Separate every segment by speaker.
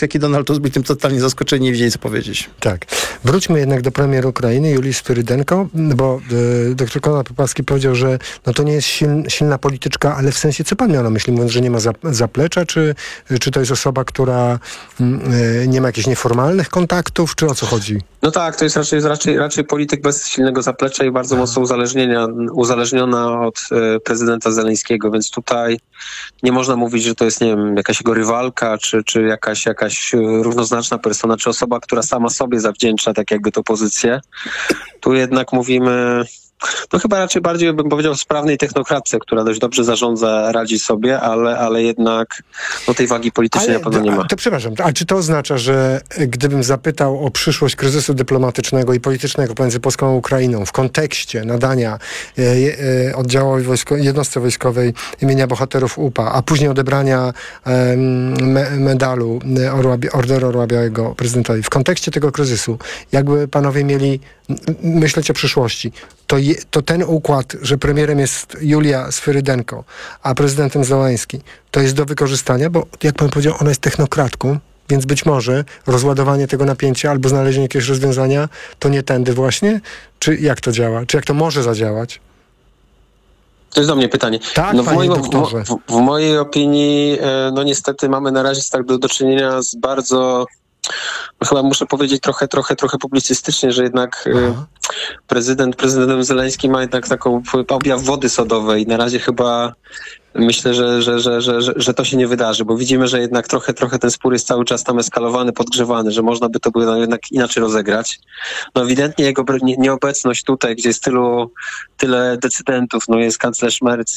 Speaker 1: jak i Donald Tusk byli tym totalnie zaskoczeni, nie wiedzieli, co powiedzieć.
Speaker 2: Tak. Wróćmy jednak do premier Ukrainy, Julii Swyrydenko, bo dr Konrad Popławski powiedział, że no to nie jest silna polityczka, ale w sensie, co pan miał na myśli, mówiąc, że nie ma zaplecza, czy to jest osoba, która nie ma jakichś nieformalnych kontaktów, czy o co chodzi?
Speaker 3: No tak, to jest raczej polityk bez silnego zaplecza i bardzo mocno uzależniona od prezydenta Zeleńskiego, więc tutaj nie można mówić, że to jest, nie wiem, jakaś jego rywalka, czy jakaś równoznaczna persona, czy osoba, która sama sobie zawdzięcza tak jakby tę pozycję. Tu jednak mówimy, no chyba raczej bardziej bym powiedział sprawnej technokratce, która dość dobrze zarządza, radzi sobie, ale jednak no, tej wagi politycznej na pewno nie ma.
Speaker 2: To przepraszam, a czy to oznacza, że gdybym zapytał o przyszłość kryzysu dyplomatycznego i politycznego pomiędzy Polską a Ukrainą w kontekście nadania oddziałowi jednostce wojskowej imienia bohaterów UPA, a później odebrania medalu Orderu Orła Białego prezydentowi, w kontekście tego kryzysu, jakby panowie mieli myśleć o przyszłości, to ten układ, że premierem jest Julia Swyrydenko, a prezydentem Zełenski, to jest do wykorzystania, bo jak pan powiedział, ona jest technokratką, więc być może rozładowanie tego napięcia albo znalezienie jakiegoś rozwiązania to nie tędy właśnie? Czy jak to działa? Czy jak to może zadziałać?
Speaker 3: To jest do mnie pytanie.
Speaker 2: Tak,
Speaker 3: no w mojej opinii, no niestety mamy na razie do czynienia z bardzo, no chyba muszę powiedzieć trochę publicystycznie, że jednak prezydentem Zeleński ma jednak taką objaw wody sodowej. Na razie chyba myślę, że to się nie wydarzy, bo widzimy, że jednak trochę ten spór jest cały czas tam eskalowany, podgrzewany, że można by to było jednak inaczej rozegrać. No ewidentnie jego nieobecność tutaj, gdzie jest tyle decydentów, no jest kanclerz Merz,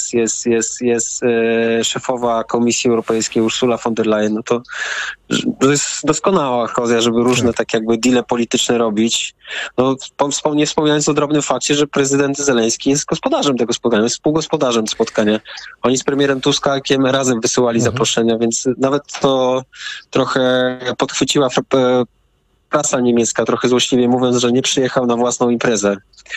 Speaker 3: jest szefowa Komisji Europejskiej Ursula von der Leyen, no to jest doskonała okazja, żeby różne tak jakby deale polityczne robić. No nie wspominając o drobnym fakcie, że prezydent Zeleński jest gospodarzem tego spotkania, jest współgospodarzem spotkania. Oni z premierem Tuskakiem razem wysyłali zaproszenia, więc nawet to trochę podchwyciła prasa niemiecka, trochę złośliwie mówiąc, że nie przyjechał na własną imprezę.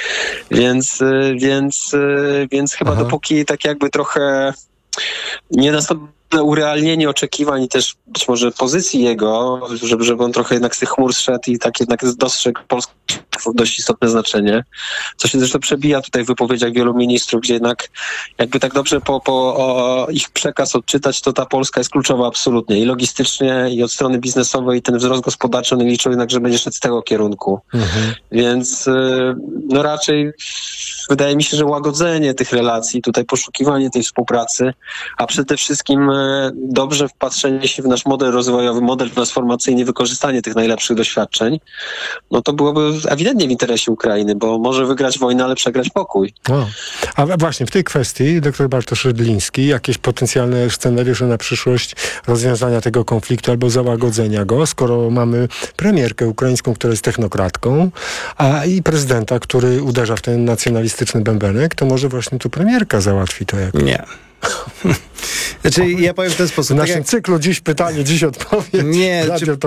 Speaker 3: Więc chyba dopóki tak jakby trochę nie nastąpi urealnienie oczekiwań i też być może pozycji jego, żeby on trochę jednak z tych chmur zszedł i tak jednak dostrzegł Polskę dość istotne znaczenie, co się zresztą przebija tutaj w wypowiedziach wielu ministrów, gdzie jednak jakby tak dobrze po ich przekaz odczytać, to ta Polska jest kluczowa absolutnie i logistycznie, i od strony biznesowej, i ten wzrost gospodarczy, one liczą jednak, że będzie szedł z tego kierunku. Więc no raczej wydaje mi się, że łagodzenie tych relacji, tutaj poszukiwanie tej współpracy, a przede wszystkim dobrze wpatrzenie się w nasz model rozwojowy, model transformacyjny, wykorzystanie tych najlepszych doświadczeń, no to byłoby ewidentnie w interesie Ukrainy, bo może wygrać wojnę, ale przegrać pokój.
Speaker 2: A właśnie w tej kwestii dr Bartosz Rydliński, jakieś potencjalne scenariusze na przyszłość rozwiązania tego konfliktu albo załagodzenia go, skoro mamy premierkę ukraińską, która jest technokratką, i prezydenta, który uderza w ten nacjonalistyczny bębenek, to może właśnie tu premierka załatwi to jakoś.
Speaker 1: Nie. Znaczy, ja powiem w ten sposób.
Speaker 2: W naszym cyklu dziś pytanie, dziś odpowiedź.
Speaker 1: Nie,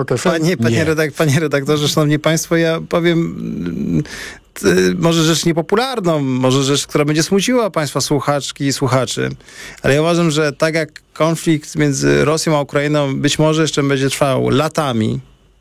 Speaker 1: panie redaktorze, szanowni państwo, ja powiem może rzecz niepopularną, może rzecz, która będzie smuciła państwa słuchaczki i słuchaczy, ale ja uważam, że tak jak konflikt między Rosją a Ukrainą być może jeszcze będzie trwał latami,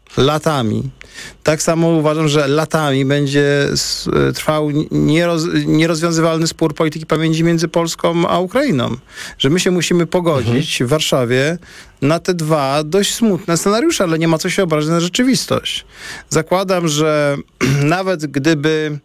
Speaker 1: tak samo uważam, że latami będzie trwał nierozwiązywalny spór polityki pamięci między Polską a Ukrainą. Że my się musimy pogodzić w Warszawie na te dwa dość smutne scenariusze, ale nie ma co się obrazić na rzeczywistość. Zakładam, że nawet gdyby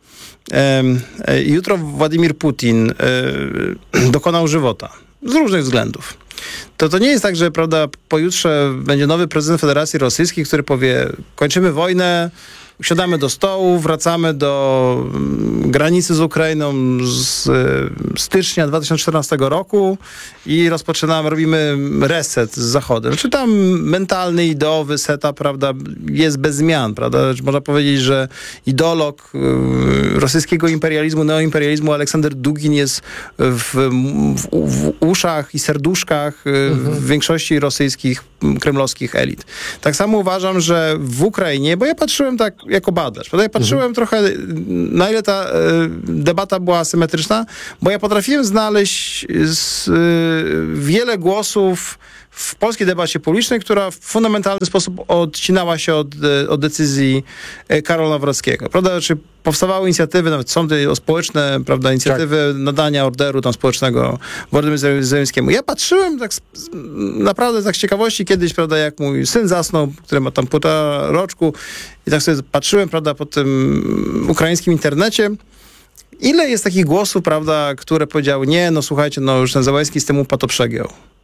Speaker 1: jutro Władimir Putin dokonał żywota z różnych względów, to nie jest tak, że prawda, pojutrze będzie nowy prezydent Federacji Rosyjskiej, który powie, kończymy wojnę, siadamy do stołu, wracamy do granicy z Ukrainą z stycznia 2014 roku i robimy reset z Zachodem. Czy tam mentalny, ideowy setup, prawda, jest bez zmian, prawda? Można powiedzieć, że ideolog rosyjskiego imperializmu, neoimperializmu Aleksander Dugin jest w uszach i serduszkach w większości rosyjskich, kremlowskich elit. Tak samo uważam, że w Ukrainie, bo ja patrzyłem tak jako badacz, prawda? Ja patrzyłem trochę, na ile ta debata była asymetryczna, bo ja potrafiłem znaleźć wiele głosów w polskiej debacie publicznej, która w fundamentalny sposób odcinała się od decyzji Karola Nawrockiego. Prawda? Czy powstawały inicjatywy, nawet sądy społeczne, prawda, inicjatywy nadania orderu tam społecznego Wolodymyrowi Zełenskiemu. Ja patrzyłem tak naprawdę tak z ciekawości kiedyś, prawda, jak mój syn zasnął, który ma tam 1,5 roczku i tak sobie patrzyłem, prawda, po tym ukraińskim internecie. Ile jest takich głosów, prawda, które powiedziały, nie, no słuchajcie, no już ten Zełenski z tym UPA to przegiął.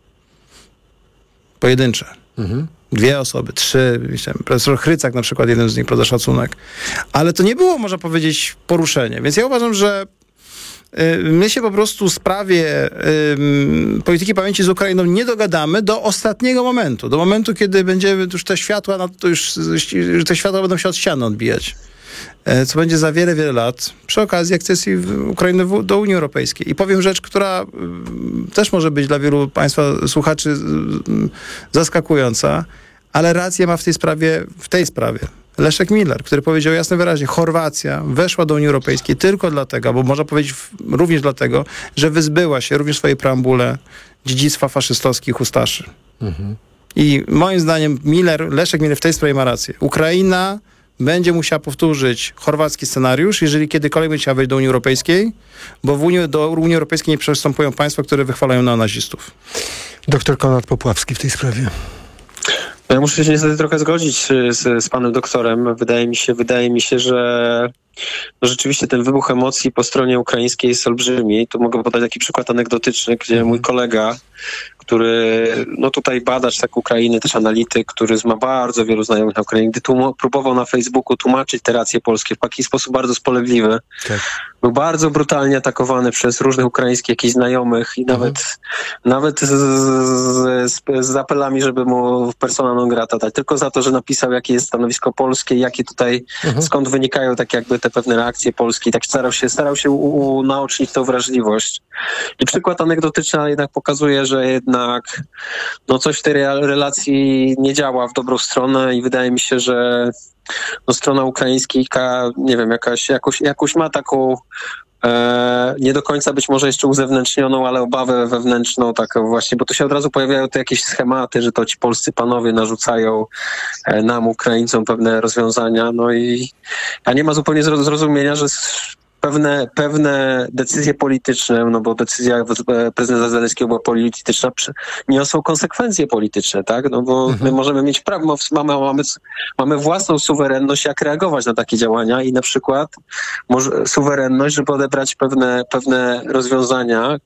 Speaker 1: Pojedyncze. 2 osoby, 3, myślałem, profesor Chrycak na przykład, jeden z nich, prawda, szacunek. Ale to nie było, można powiedzieć, poruszenie. Więc ja uważam, że my się po prostu w sprawie polityki pamięci z Ukrainą nie dogadamy do ostatniego momentu. Do momentu, kiedy będziemy już te światła, te światła będą się od ściany odbijać. Co będzie za wiele, wiele lat, przy okazji akcesji Ukrainy do Unii Europejskiej. I powiem rzecz, która też może być dla wielu państwa słuchaczy zaskakująca, ale rację ma w tej sprawie Leszek Miller, który powiedział jasno wyraźnie, Chorwacja weszła do Unii Europejskiej tylko dlatego, bo można powiedzieć również dlatego, że wyzbyła się również w swojej preambule dziedzictwa faszystowskich ustaszy. I moim zdaniem Leszek Miller w tej sprawie ma rację. Ukraina będzie musiała powtórzyć chorwacki scenariusz, jeżeli kiedykolwiek będzie chciała wejść do Unii Europejskiej, bo do Unii Europejskiej nie przystępują państwa, które wychwalają neonazistów.
Speaker 2: Doktor Konrad Popławski w tej sprawie.
Speaker 3: Ja muszę się niestety trochę zgodzić z panem doktorem. Wydaje mi się, że no rzeczywiście ten wybuch emocji po stronie ukraińskiej jest olbrzymi. Tu mogę podać taki przykład anegdotyczny, gdzie mój kolega, który, no tutaj badacz tak Ukrainy, też analityk, który ma bardzo wielu znajomych na Ukrainie, gdy próbował na Facebooku tłumaczyć te racje polskie w taki sposób bardzo spolegliwy, był bardzo brutalnie atakowany przez różnych ukraińskich jakichś znajomych i nawet z apelami, żeby mu persona non grata dać, tylko za to, że napisał, jakie jest stanowisko polskie, jakie tutaj, skąd wynikają tak jakby te pewne reakcje polskie i tak starał się unaocznić tą wrażliwość. I przykład anegdotyczny jednak pokazuje, że jednak no coś w tej relacji nie działa w dobrą stronę i wydaje mi się, że no strona ukraińska, nie wiem, jakoś ma taką nie do końca być może jeszcze uzewnętrznioną, ale obawę wewnętrzną taką właśnie, bo tu się od razu pojawiają te jakieś schematy, że to ci polscy panowie narzucają nam, Ukraińcom, pewne rozwiązania, no i a nie ma zupełnie zrozumienia, że pewne decyzje polityczne, no bo decyzja prezydenta Zełenskiego była polityczna, niosą konsekwencje polityczne, tak? No bo my możemy mieć prawo, mamy własną suwerenność, jak reagować na takie działania i na przykład suwerenność, żeby odebrać pewne rozwiązania,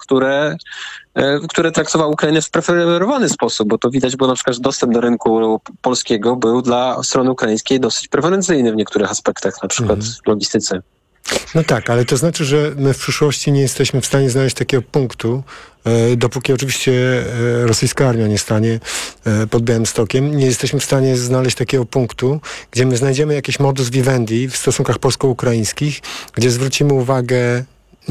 Speaker 3: które traktowały Ukrainę w preferowany sposób, bo to widać, bo na przykład dostęp do rynku polskiego był dla strony ukraińskiej dosyć preferencyjny w niektórych aspektach, na przykład w logistyce.
Speaker 2: No tak, ale to znaczy, że my w przyszłości nie jesteśmy w stanie znaleźć takiego punktu, dopóki oczywiście rosyjska armia nie stanie pod Białymstokiem, nie jesteśmy w stanie znaleźć takiego punktu, gdzie my znajdziemy jakiś modus vivendi w stosunkach polsko-ukraińskich, gdzie zwrócimy uwagę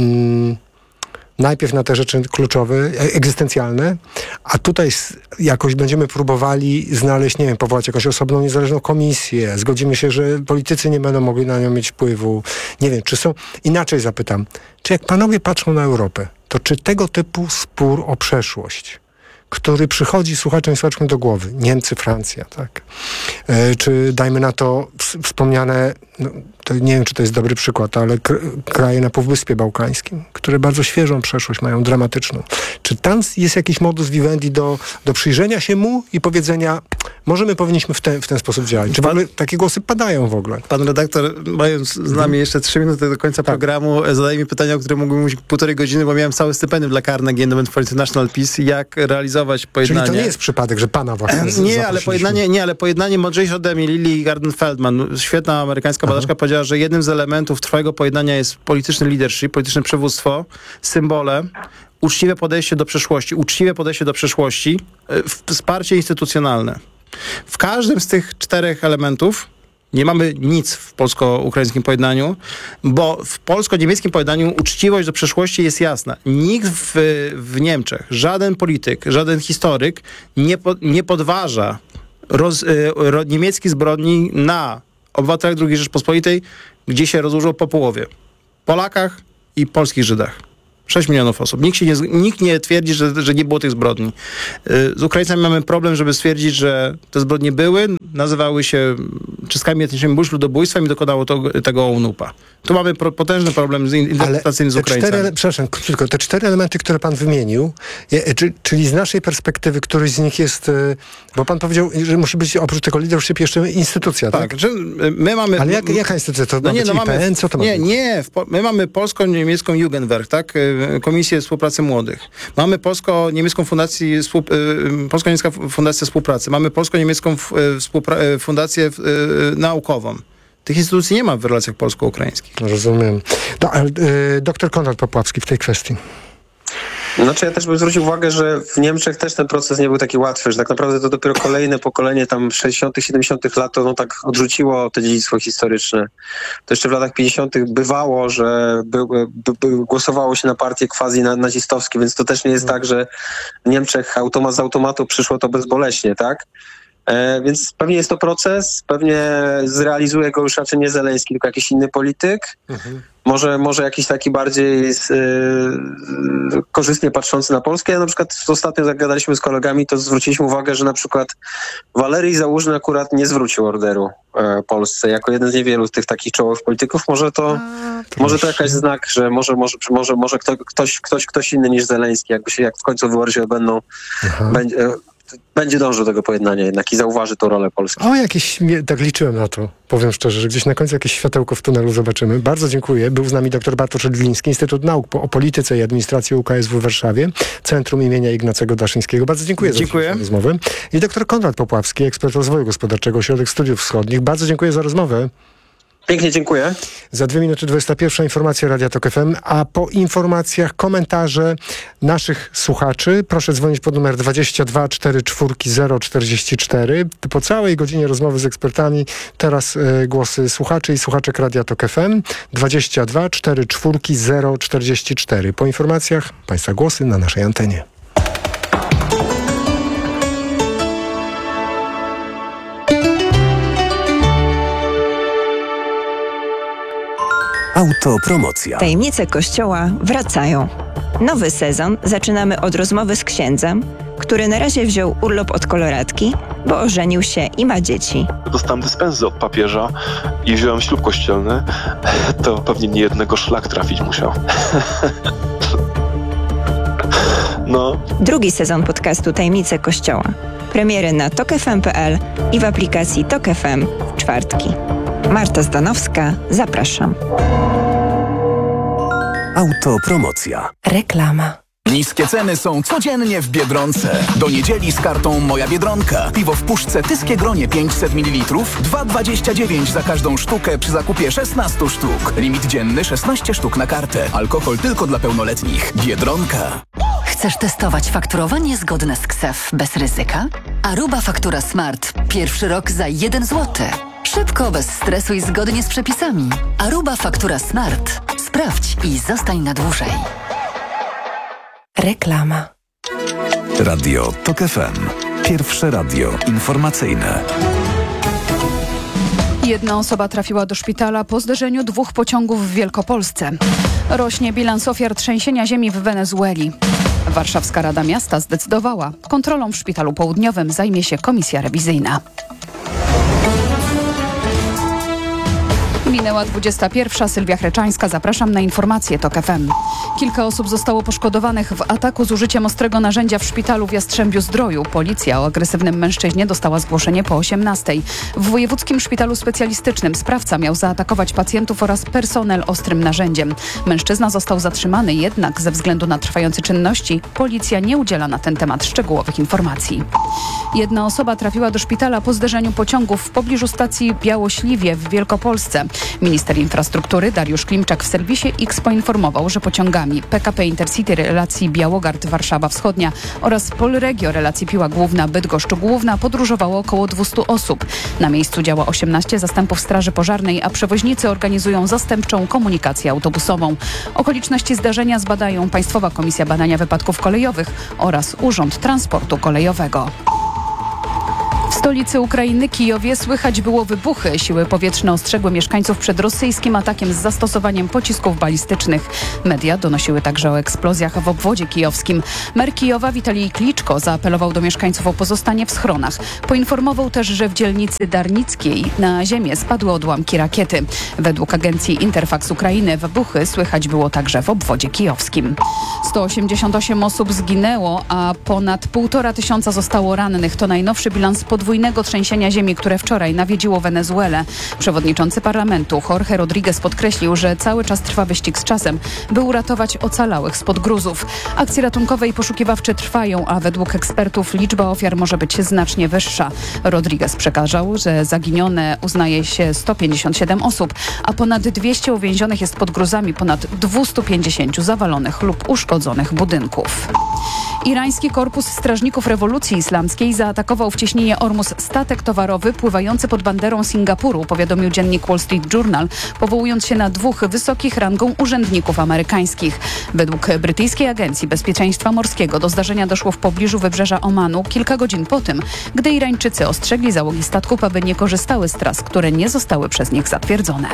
Speaker 2: najpierw na te rzeczy kluczowe, egzystencjalne, a tutaj jakoś będziemy próbowali znaleźć, nie wiem, powołać jakąś osobną, niezależną komisję. Zgodzimy się, że politycy nie będą mogli na nią mieć wpływu. Nie wiem, czy są... Inaczej zapytam, czy jak panowie patrzą na Europę, to czy tego typu spór o przeszłość, który przychodzi słuchaczom i słuchaczkom do głowy, Niemcy, Francja, tak? Czy dajmy na to wspomniane, no, to nie wiem, czy to jest dobry przykład, ale kraje na Półwyspie Bałkańskim, które bardzo świeżą przeszłość mają, dramatyczną. Czy tam jest jakiś modus vivendi do przyjrzenia się mu i powiedzenia, może my powinniśmy w ten sposób działać? Czy w ogóle takie głosy padają w ogóle?
Speaker 1: Pan redaktor, mając z nami jeszcze 3 minuty do końca programu, zadaje mi pytania, o które mógłbym mówić 1,5 godziny, bo miałem całe stypendium dla Carnegie Endowment for International Peace, jak realizować pojednanie.
Speaker 2: Czyli to nie jest przypadek, że pana właśnie
Speaker 1: ale pojednanie mądrzejsze ode mnie, Lili Garden-Feldman, świetna amerykańska badaczka, powiedziała, że jednym z elementów trwałego pojednania jest polityczny leadership, polityczne przywództwo, symbole, uczciwe podejście do przeszłości, wsparcie instytucjonalne. W każdym z tych 4 elementów nie mamy nic w polsko-ukraińskim pojednaniu, bo w polsko-niemieckim pojednaniu uczciwość do przeszłości jest jasna. Nikt w Niemczech, żaden polityk, żaden historyk nie podważa niemieckich zbrodni na obywatelach II Rzeczypospolitej, gdzie się rozłożyło po połowie. Polakach i polskich Żydach. 6 milionów osób. Nikt nie twierdzi, że nie było tych zbrodni. Z Ukraińcami mamy problem, żeby stwierdzić, że te zbrodnie były, nazywały się czystkami etnicznymi bądź ludobójstwem i dokonało tego UNUPA. Tu mamy potężny problem interpretacyjny z Ukraińcami.
Speaker 2: Przepraszam, tylko te 4 elementy, które pan wymienił, czyli z naszej perspektywy któryś z nich jest, bo pan powiedział, że musi być oprócz tego leadership jeszcze instytucja, tak?
Speaker 1: Tak, że my mamy...
Speaker 2: Ale jaka instytucja? To ma być IPN? Co to ma być?
Speaker 1: My mamy polsko-niemiecką Jugendwerk, tak? Komisję Współpracy Młodych. Mamy polsko-niemiecką polsko-niemiecka Fundacja Współpracy. Mamy polsko-niemiecką fundację naukową. Tych instytucji nie ma w relacjach polsko-ukraińskich.
Speaker 2: Rozumiem. Doktor Konrad Popławski w tej kwestii.
Speaker 3: Znaczy ja też bym zwrócił uwagę, że w Niemczech też ten proces nie był taki łatwy, że tak naprawdę to dopiero kolejne pokolenie tam 60., 70. lat to tak odrzuciło to dziedzictwo historyczne. To jeszcze w latach 50. bywało, że głosowało się na partie quasi nazistowskie, więc to też nie jest tak, że w Niemczech z automatu przyszło to bezboleśnie, tak? Więc pewnie jest to proces, pewnie zrealizuje go już raczej nie Zeleński, tylko jakiś inny polityk. Może jakiś taki bardziej korzystnie patrzący na Polskę. Ja na przykład ostatnio jak gadaliśmy z kolegami, to zwróciliśmy uwagę, że na przykład Walerii Załużny akurat nie zwrócił orderu Polsce jako jeden z niewielu tych takich czołowych polityków. Może to jakaś znak, że może ktoś inny niż Zeleński, jak w końcu wybory się odbędą, będzie dążył do tego pojednania jednak i zauważy tą rolę Polski.
Speaker 2: Tak liczyłem na to, powiem szczerze, że gdzieś na końcu jakieś światełko w tunelu zobaczymy. Bardzo dziękuję. Był z nami dr Bartosz Edliński, Instytut Nauk o Polityce i Administracji UKSW w Warszawie, Centrum imienia Ignacego Daszyńskiego. Bardzo dziękuję za rozmowę. I dr Konrad Popławski, ekspert rozwoju gospodarczego, Ośrodek Studiów Wschodnich. Bardzo dziękuję za rozmowę.
Speaker 3: Pięknie, dziękuję.
Speaker 2: Za 2 minuty 21 informacja Radia Tok FM, a po informacjach komentarze naszych słuchaczy. Proszę dzwonić pod numer 22 44 044. Po całej godzinie rozmowy z ekspertami teraz głosy słuchaczy i słuchaczek Radia Tok FM 22 44 044. Po informacjach państwa głosy na naszej antenie.
Speaker 4: Autopromocja.
Speaker 5: Tajemnice Kościoła wracają. Nowy sezon zaczynamy od rozmowy z księdzem, który na razie wziął urlop od koloratki, bo ożenił się i ma dzieci.
Speaker 6: Dostałem dyspensy od papieża i wziąłem ślub kościelny. To pewnie nie jednego szlak trafić musiał. No.
Speaker 5: Drugi sezon podcastu Tajemnice Kościoła. Premiery na tokfm.pl i w aplikacji Tok FM w czwartki. Marta Zdanowska, zapraszam.
Speaker 4: Autopromocja.
Speaker 5: Reklama.
Speaker 7: Niskie ceny są codziennie w Biedronce. Do niedzieli z kartą Moja Biedronka. Piwo w puszce Tyskie Gronie 500 ml, 2,29 za każdą sztukę przy zakupie 16 sztuk. Limit dzienny 16 sztuk na kartę. Alkohol tylko dla pełnoletnich. Biedronka.
Speaker 8: Chcesz testować fakturowanie zgodne z KSEF bez ryzyka? Aruba Faktura Smart. Pierwszy rok za 1 zł. Szybko, bez stresu i zgodnie z przepisami. Aruba Faktura Smart. Sprawdź i zostań na dłużej.
Speaker 5: Reklama.
Speaker 4: Radio Tok FM. Pierwsze radio informacyjne.
Speaker 9: Jedna osoba trafiła do szpitala po zderzeniu 2 pociągów w Wielkopolsce. Rośnie bilans ofiar trzęsienia ziemi w Wenezueli. Warszawska Rada Miasta zdecydowała, kontrolą w Szpitalu Południowym zajmie się komisja rewizyjna. Minęła 21. Sylwia Chreczańska. Zapraszam na informacje TOK FM. Kilka osób zostało poszkodowanych w ataku z użyciem ostrego narzędzia w szpitalu w Jastrzębiu-Zdroju. Policja o agresywnym mężczyźnie dostała zgłoszenie po 18. W Wojewódzkim Szpitalu Specjalistycznym sprawca miał zaatakować pacjentów oraz personel ostrym narzędziem. Mężczyzna został zatrzymany, jednak ze względu na trwające czynności policja nie udziela na ten temat szczegółowych informacji. Jedna osoba trafiła do szpitala po zderzeniu pociągów w pobliżu stacji Białośliwie w Wielkopolsce. Minister infrastruktury Dariusz Klimczak w serwisie X poinformował, że pociągami PKP Intercity relacji Białogard-Warszawa Wschodnia oraz Polregio relacji Piła Główna-Bydgoszcz Główna podróżowało około 200 osób. Na miejscu działa 18 zastępów Straży Pożarnej, a przewoźnicy organizują zastępczą komunikację autobusową. Okoliczności zdarzenia zbadają Państwowa Komisja Badania Wypadków Kolejowych oraz Urząd Transportu Kolejowego. W W stolicy Ukrainy, Kijowie, słychać było wybuchy. Siły powietrzne ostrzegły mieszkańców przed rosyjskim atakiem z zastosowaniem pocisków balistycznych. Media donosiły także o eksplozjach w obwodzie kijowskim. Mer Kijowa Witalij Kliczko zaapelował do mieszkańców o pozostanie w schronach. Poinformował też, że w dzielnicy Darnickiej na ziemię spadły odłamki rakiety. Według agencji Interfax Ukrainy wybuchy słychać było także w obwodzie kijowskim. 188 osób zginęło, a ponad 1500 zostało rannych. To najnowszy bilans podwójnego trzęsienia ziemi, które wczoraj nawiedziło Wenezuelę. Przewodniczący parlamentu Jorge Rodriguez podkreślił, że cały czas trwa wyścig z czasem, by uratować ocalałych spod gruzów. Akcje ratunkowe i poszukiwawcze trwają, a według ekspertów liczba ofiar może być znacznie wyższa. Rodriguez przekazał, że zaginione uznaje się 157 osób, a ponad 200 uwięzionych jest pod gruzami ponad 250 zawalonych lub uszkodzonych budynków. Irański Korpus Strażników Rewolucji Islamskiej zaatakował w cieśninie Ormus statek towarowy pływający pod banderą Singapuru, powiadomił dziennik Wall Street Journal, powołując się na 2 wysokich rangą urzędników amerykańskich. Według brytyjskiej Agencji Bezpieczeństwa Morskiego do zdarzenia doszło w pobliżu wybrzeża Omanu kilka godzin po tym, gdy Irańczycy ostrzegli załogi statków, aby nie korzystały z tras, które nie zostały przez nich zatwierdzone.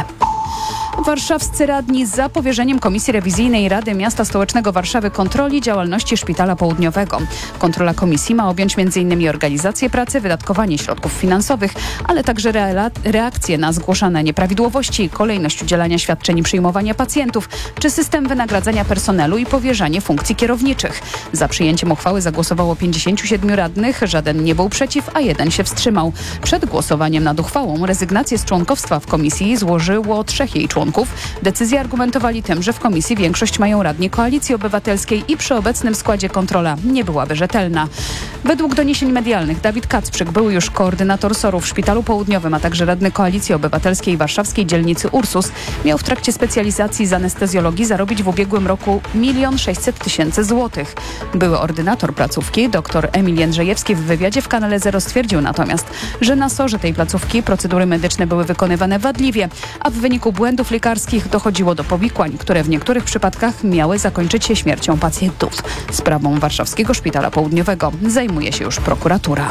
Speaker 9: Warszawscy radni za powierzeniem Komisji Rewizyjnej Rady Miasta Stołecznego Warszawy kontroli działalności Szpitala Południowego. Kontrola komisji ma objąć m.in. organizację pracy, wydatkowanie środków finansowych, ale także reakcje na zgłoszone nieprawidłowości, kolejność udzielania świadczeń i przyjmowania pacjentów, czy system wynagradzania personelu i powierzanie funkcji kierowniczych. Za przyjęciem uchwały zagłosowało 57 radnych, żaden nie był przeciw, a 1 się wstrzymał. Przed głosowaniem nad uchwałą rezygnację z członkostwa w komisji złożyło 3 jej członków. Decyzję argumentowali tym, że w komisji większość mają radni Koalicji Obywatelskiej i przy obecnym składzie kontrola nie byłaby rzetelna. Według doniesień medialnych Dawid Kacprzyk, był już koordynator SOR-u w Szpitalu Południowym, a także radny Koalicji Obywatelskiej warszawskiej dzielnicy Ursus, miał w trakcie specjalizacji z anestezjologii zarobić w ubiegłym roku 1 600 000 złotych. Były ordynator placówki, dr Emil Jędrzejewski, w wywiadzie w Kanale Zero stwierdził natomiast, że na SOR-ze tej placówki procedury medyczne były wykonywane wadliwie, a w wyniku błędów lekarskich dochodziło do powikłań, które w niektórych przypadkach miały zakończyć się śmiercią pacjentów. Sprawą Warszawskiego Szpitala Południowego zajmuje się już prokuratura.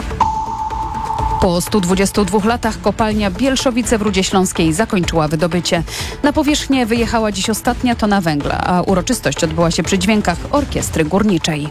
Speaker 9: Po 122 latach kopalnia Bielszowice w Rudzie Śląskiej zakończyła wydobycie. Na powierzchnię wyjechała dziś ostatnia tona węgla, a uroczystość odbyła się przy dźwiękach orkiestry górniczej.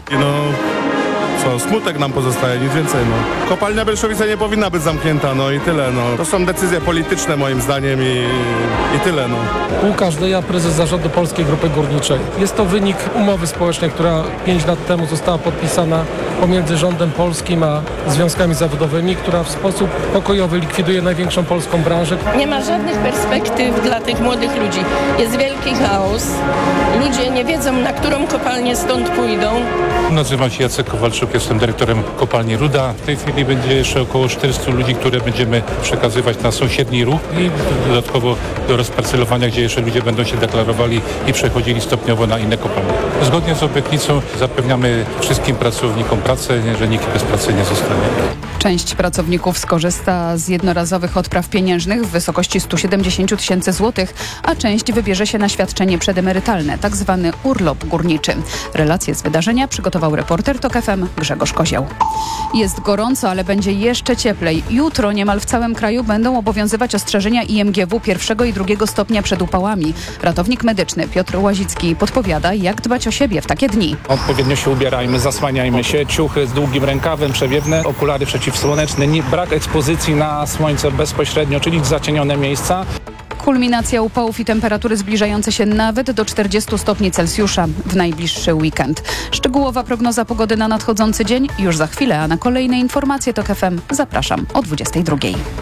Speaker 10: Smutek nam pozostaje, nic więcej. Kopalnia Bielszowice nie powinna być zamknięta, i tyle. To są decyzje polityczne moim zdaniem i tyle.
Speaker 11: Łukasz Deja, prezes zarządu Polskiej Grupy Górniczej. Jest to wynik umowy społecznej, która 5 lat temu została podpisana pomiędzy rządem polskim a związkami zawodowymi, która w sposób pokojowy likwiduje największą polską branżę.
Speaker 12: Nie ma żadnych perspektyw dla tych młodych ludzi. Jest wielki chaos. Ludzie nie wiedzą, na którą kopalnię stąd pójdą.
Speaker 13: Nazywam się Jacek Kowalczuk, jestem dyrektorem kopalni Ruda. W tej chwili będzie jeszcze około 400 ludzi, które będziemy przekazywać na sąsiedni ruch i dodatkowo do rozparcelowania, gdzie jeszcze ludzie będą się deklarowali i przechodzili stopniowo na inne kopalnie. Zgodnie z obietnicą zapewniamy wszystkim pracownikom pracę, że nikt bez pracy nie zostanie.
Speaker 9: Część pracowników skorzysta z jednorazowych odpraw pieniężnych w wysokości 170 000 złotych, a część wybierze się na świadczenie przedemerytalne, tak zwany urlop górniczy. Relacje z wydarzenia przygotował reporter TOK FM Grzegorz Kozioł. Jest gorąco, ale będzie jeszcze cieplej. Jutro niemal w całym kraju będą obowiązywać ostrzeżenia IMGW 1. i 2. stopnia przed upałami. Ratownik medyczny Piotr Łazicki podpowiada, jak dbać o siebie w takie dni.
Speaker 14: Odpowiednio się ubierajmy, zasłaniajmy się, ciuchy z długim rękawem, przewiewne, okulary przeciwsłoneczne, brak ekspozycji na słońce bezpośrednio, czyli zacienione miejsca.
Speaker 9: Kulminacja upałów i temperatury zbliżające się nawet do 40 stopni Celsjusza w najbliższy weekend. Szczegółowa prognoza pogody na nadchodzący dzień już za chwilę, a na kolejne informacje TOK FM zapraszam o 22.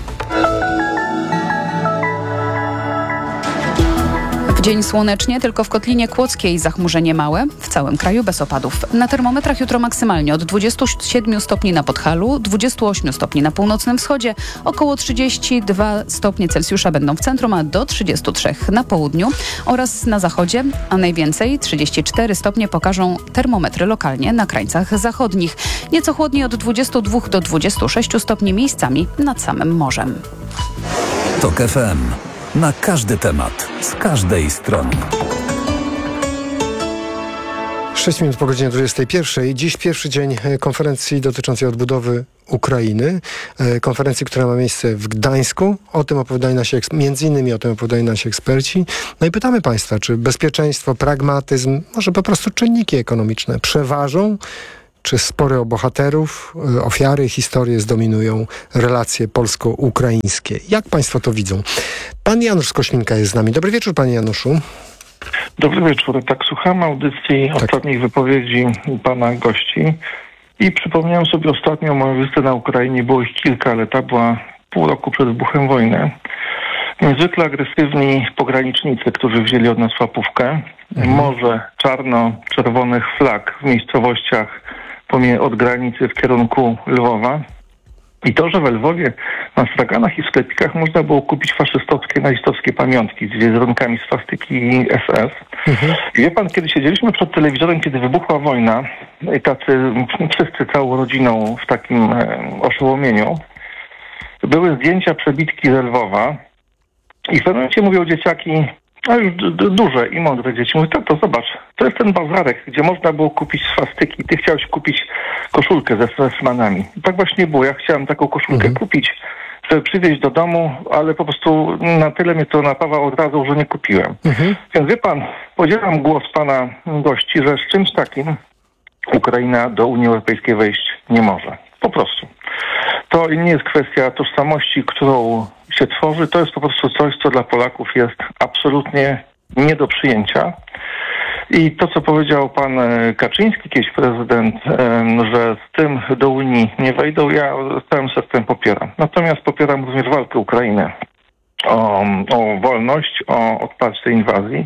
Speaker 9: W dzień słonecznie, tylko w Kotlinie Kłodzkiej zachmurzenie małe, w całym kraju bez opadów. Na termometrach jutro maksymalnie od 27 stopni na Podhalu, 28 stopni na północnym wschodzie, około 32 stopnie Celsjusza będą w centrum, a do 33 na południu oraz na zachodzie, a najwięcej 34 stopnie pokażą termometry lokalnie na krańcach zachodnich. Nieco chłodniej od 22 do 26 stopni miejscami nad samym morzem.
Speaker 4: TOK FM. Na każdy temat, z każdej strony.
Speaker 2: 6 minut po godzinie 21. Dziś pierwszy dzień konferencji dotyczącej odbudowy Ukrainy. Konferencji, która ma miejsce w Gdańsku. O tym opowiadają nasi między innymi o tym opowiadają nasi eksperci. No i pytamy Państwa, czy bezpieczeństwo, pragmatyzm, może po prostu czynniki ekonomiczne przeważą, czy spory o bohaterów, ofiary, historie zdominują relacje polsko-ukraińskie. Jak Państwo to widzą? Pan Janusz z Kośminka jest z nami. Dobry wieczór, Panie Januszu.
Speaker 15: Dobry wieczór. Tak, słucham audycji ostatnich wypowiedzi pana gości i przypomniałem sobie ostatnio moją wizytę na Ukrainie. Było ich kilka, ale ta była pół roku przed wybuchem wojny. Niezwykle agresywni pogranicznicy, którzy wzięli od nas łapówkę. Morze czarno-czerwonych flag w miejscowościach od granicy w kierunku Lwowa. I to, że w Lwowie na straganach i w sklepikach można było kupić faszystowskie, nazistowskie pamiątki z wizerunkami swastyki SS. Wie pan, kiedy siedzieliśmy przed telewizorem, kiedy wybuchła wojna, i tacy wszyscy całą rodziną w takim oszołomieniu, były zdjęcia przebitki z Lwowa i w pewnym momencie mówią dzieciaki, a już duże i mądre dzieci, mówią, to zobacz, to jest ten bazarek, gdzie można było kupić swastyki. Ty chciałeś kupić koszulkę ze Stressmanami. I tak właśnie było. Ja chciałem taką koszulkę kupić, żeby przywieźć do domu, ale po prostu na tyle mnie to napawa od razu, że nie kupiłem. Więc wie pan, podzielam głos pana gości, że z czymś takim Ukraina do Unii Europejskiej wejść nie może. Po prostu. To nie jest kwestia tożsamości, którą się tworzy. To jest po prostu coś, co dla Polaków jest absolutnie nie do przyjęcia. I to, co powiedział pan Kaczyński, kiedyś prezydent, że z tym do Unii nie wejdą, ja z całym sercem popieram. Natomiast popieram również walkę Ukrainy o wolność, o odparcie inwazji.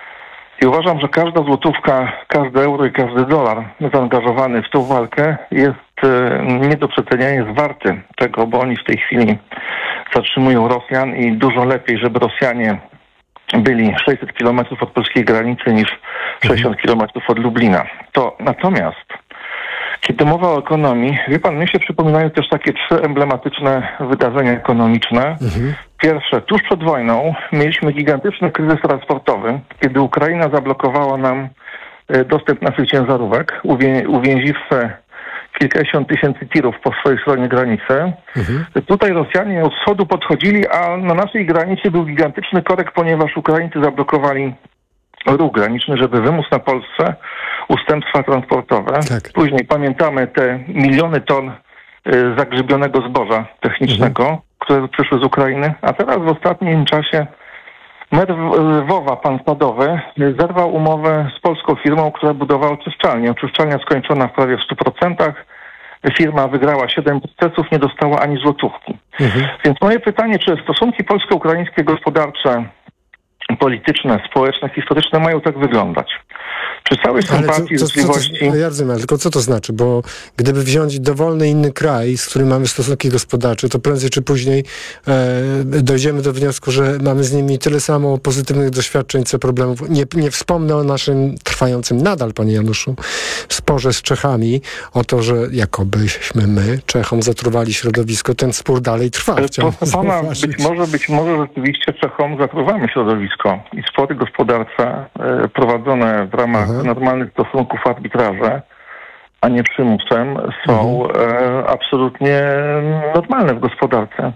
Speaker 15: I uważam, że każda złotówka, każde euro i każdy dolar zaangażowany w tą walkę jest nie do przecenienia, jest warty tego, bo oni w tej chwili zatrzymują Rosjan i dużo lepiej, żeby Rosjanie byli 600 kilometrów od polskiej granicy niż 60 kilometrów od Lublina. To natomiast, kiedy mowa o ekonomii, wie pan, mnie się przypominają też takie 3 emblematyczne wydarzenia ekonomiczne. Pierwsze, tuż przed wojną mieliśmy gigantyczny kryzys transportowy, kiedy Ukraina zablokowała nam dostęp naszych ciężarówek, uwięziwszy kilkadziesiąt tysięcy tirów po swojej stronie granicy. Tutaj Rosjanie od wschodu podchodzili, a na naszej granicy był gigantyczny korek, ponieważ Ukraińcy zablokowali ruch graniczny, żeby wymóc na Polsce ustępstwa transportowe. Później pamiętamy te miliony ton zagrzybionego zboża technicznego, które przyszły z Ukrainy, a teraz w ostatnim czasie mer Lwowa, pan Sadowy, zerwał umowę z polską firmą, która budowała oczyszczalnię. Oczyszczalnia skończona w prawie w 100%. Firma wygrała 7 procesów, nie dostała ani złotówki. Więc moje pytanie, czy stosunki polsko-ukraińskie gospodarcze, polityczne, społeczne, historyczne mają tak wyglądać? Przy całej sympatii, życzliwości...
Speaker 2: Ja rozumiem, tylko co to znaczy? Bo gdyby wziąć dowolny inny kraj, z którym mamy stosunki gospodarcze, to prędzej czy później dojdziemy do wniosku, że mamy z nimi tyle samo pozytywnych doświadczeń, co problemów. Nie wspomnę o naszym trwającym nadal, panie Januszu, sporze z Czechami, o to, że jakobyśmy my, Czechom, zatruwali środowisko. Ten spór dalej trwa.
Speaker 15: Proszę pana, być może rzeczywiście Czechom zatruwamy środowisko i spory gospodarcze prowadzone w ramach normalnych stosunków arbitraże, a nie przymusem, są absolutnie normalne w gospodarce.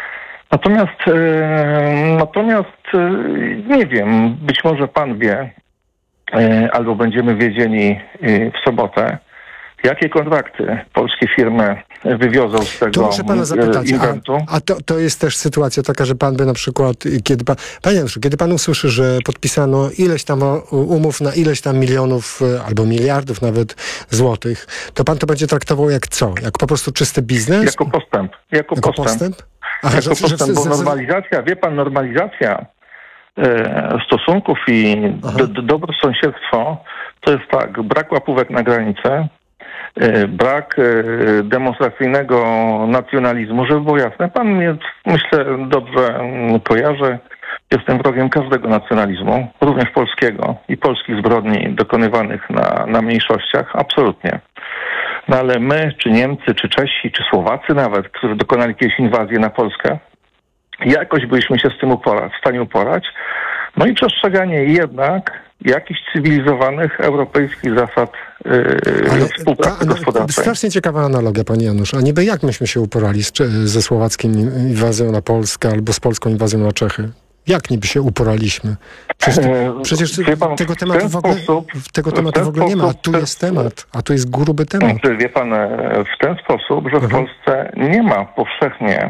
Speaker 15: Natomiast nie wiem, być może pan wie, albo będziemy wiedzieli w sobotę, jakie kontrakty polskie firmy wywiozą z tego
Speaker 2: to muszę pana zapytać,
Speaker 15: inwentu.
Speaker 2: A to jest też sytuacja taka, że pan by na przykład, panie Januszu, kiedy pan usłyszy, że podpisano ileś tam umów na ileś tam milionów albo miliardów nawet złotych, to pan to będzie traktował jak co? Jak po prostu czysty biznes?
Speaker 15: Jako postęp. Jako postęp?
Speaker 2: Aha,
Speaker 15: jako postęp, bo normalizacja, wie pan, normalizacja stosunków i dobre sąsiedztwo to jest tak, brak łapówek na granicę, brak demonstracyjnego nacjonalizmu, żeby było jasne. Pan mnie, myślę, dobrze kojarzy. Jestem wrogiem każdego nacjonalizmu, również polskiego i polskich zbrodni dokonywanych na mniejszościach. Absolutnie. No ale my, czy Niemcy, czy Czesi, czy Słowacy nawet, którzy dokonali kiedyś inwazję na Polskę, jakoś byliśmy się z tym w stanie uporać. No i przestrzeganie jednak jakichś cywilizowanych europejskich zasad współpracy gospodarczej.
Speaker 2: Strasznie ciekawa analogia, panie Janusz. A niby jak myśmy się uporali ze słowacką inwazją na Polskę albo z polską inwazją na Czechy? Jak niby się uporaliśmy? Przecież tego tematu w ogóle nie ma, a tu jest temat, a tu jest gruby temat.
Speaker 15: Wie pan, w ten sposób, że w Polsce nie ma powszechnie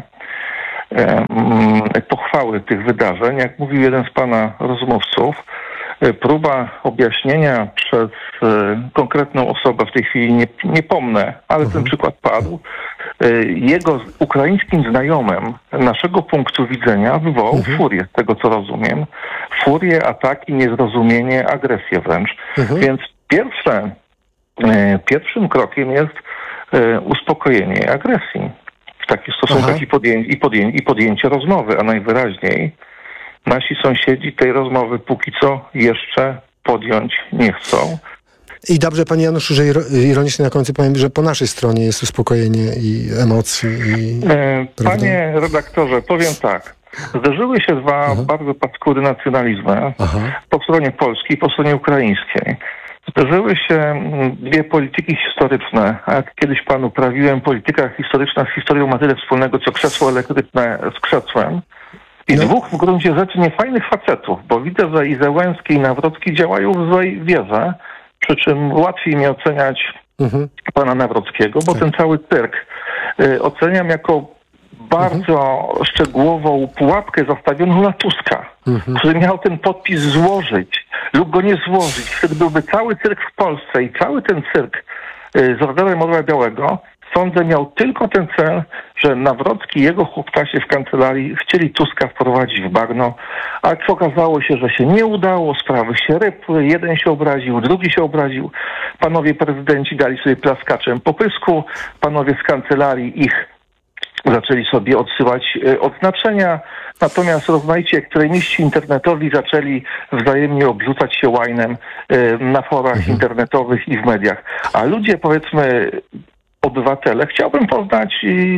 Speaker 15: pochwały tych wydarzeń. Jak mówił jeden z pana rozmówców, próba objaśnienia przez konkretną osobę, w tej chwili nie pomnę, ale ten przykład padł, jego ukraińskim znajomym naszego punktu widzenia wywołał furię, z tego co rozumiem. Furię, ataki, niezrozumienie, agresję wręcz. Więc pierwszym krokiem jest uspokojenie agresji w takich stosunkach i podjęcie rozmowy, a najwyraźniej nasi sąsiedzi tej rozmowy póki co jeszcze podjąć nie chcą.
Speaker 2: I dobrze, panie Januszu, że ironicznie na końcu powiem, że po naszej stronie jest uspokojenie i emocji.
Speaker 15: Panie redaktorze, powiem tak. Zderzyły się dwa bardzo paskury nacjonalizmy po stronie polskiej i po stronie ukraińskiej. Zderzyły się dwie polityki historyczne. A jak kiedyś panu prawiłem, polityka historyczna z historią ma tyle wspólnego, co krzesło elektryczne z krzesłem. I dwóch w gruncie rzeczy niefajnych facetów, bo widzę, że i Zełenski, i Nawrocki działają w złej wierze, przy czym łatwiej mi oceniać pana Nawrockiego, bo ten cały cyrk oceniam jako bardzo szczegółową pułapkę zastawioną na Tuska, który miał ten podpis złożyć lub go nie złożyć. Wtedy byłby cały cyrk w Polsce i cały ten cyrk z Orderem Orła Białego, sądzę, miał tylko ten cel, że Nawrocki i jego chłoptasie w kancelarii chcieli Tuska wprowadzić w bagno, a okazało się, że się nie udało, sprawy się rypły, jeden się obraził, drugi się obraził. Panowie prezydenci dali sobie plaskaczem po pysku, panowie z kancelarii ich zaczęli sobie odsyłać odznaczenia, natomiast rozmaici ekstremiści internetowi zaczęli wzajemnie obrzucać się łajnem na forach internetowych i w mediach. A ludzie, powiedzmy, obywatele, chciałbym poznać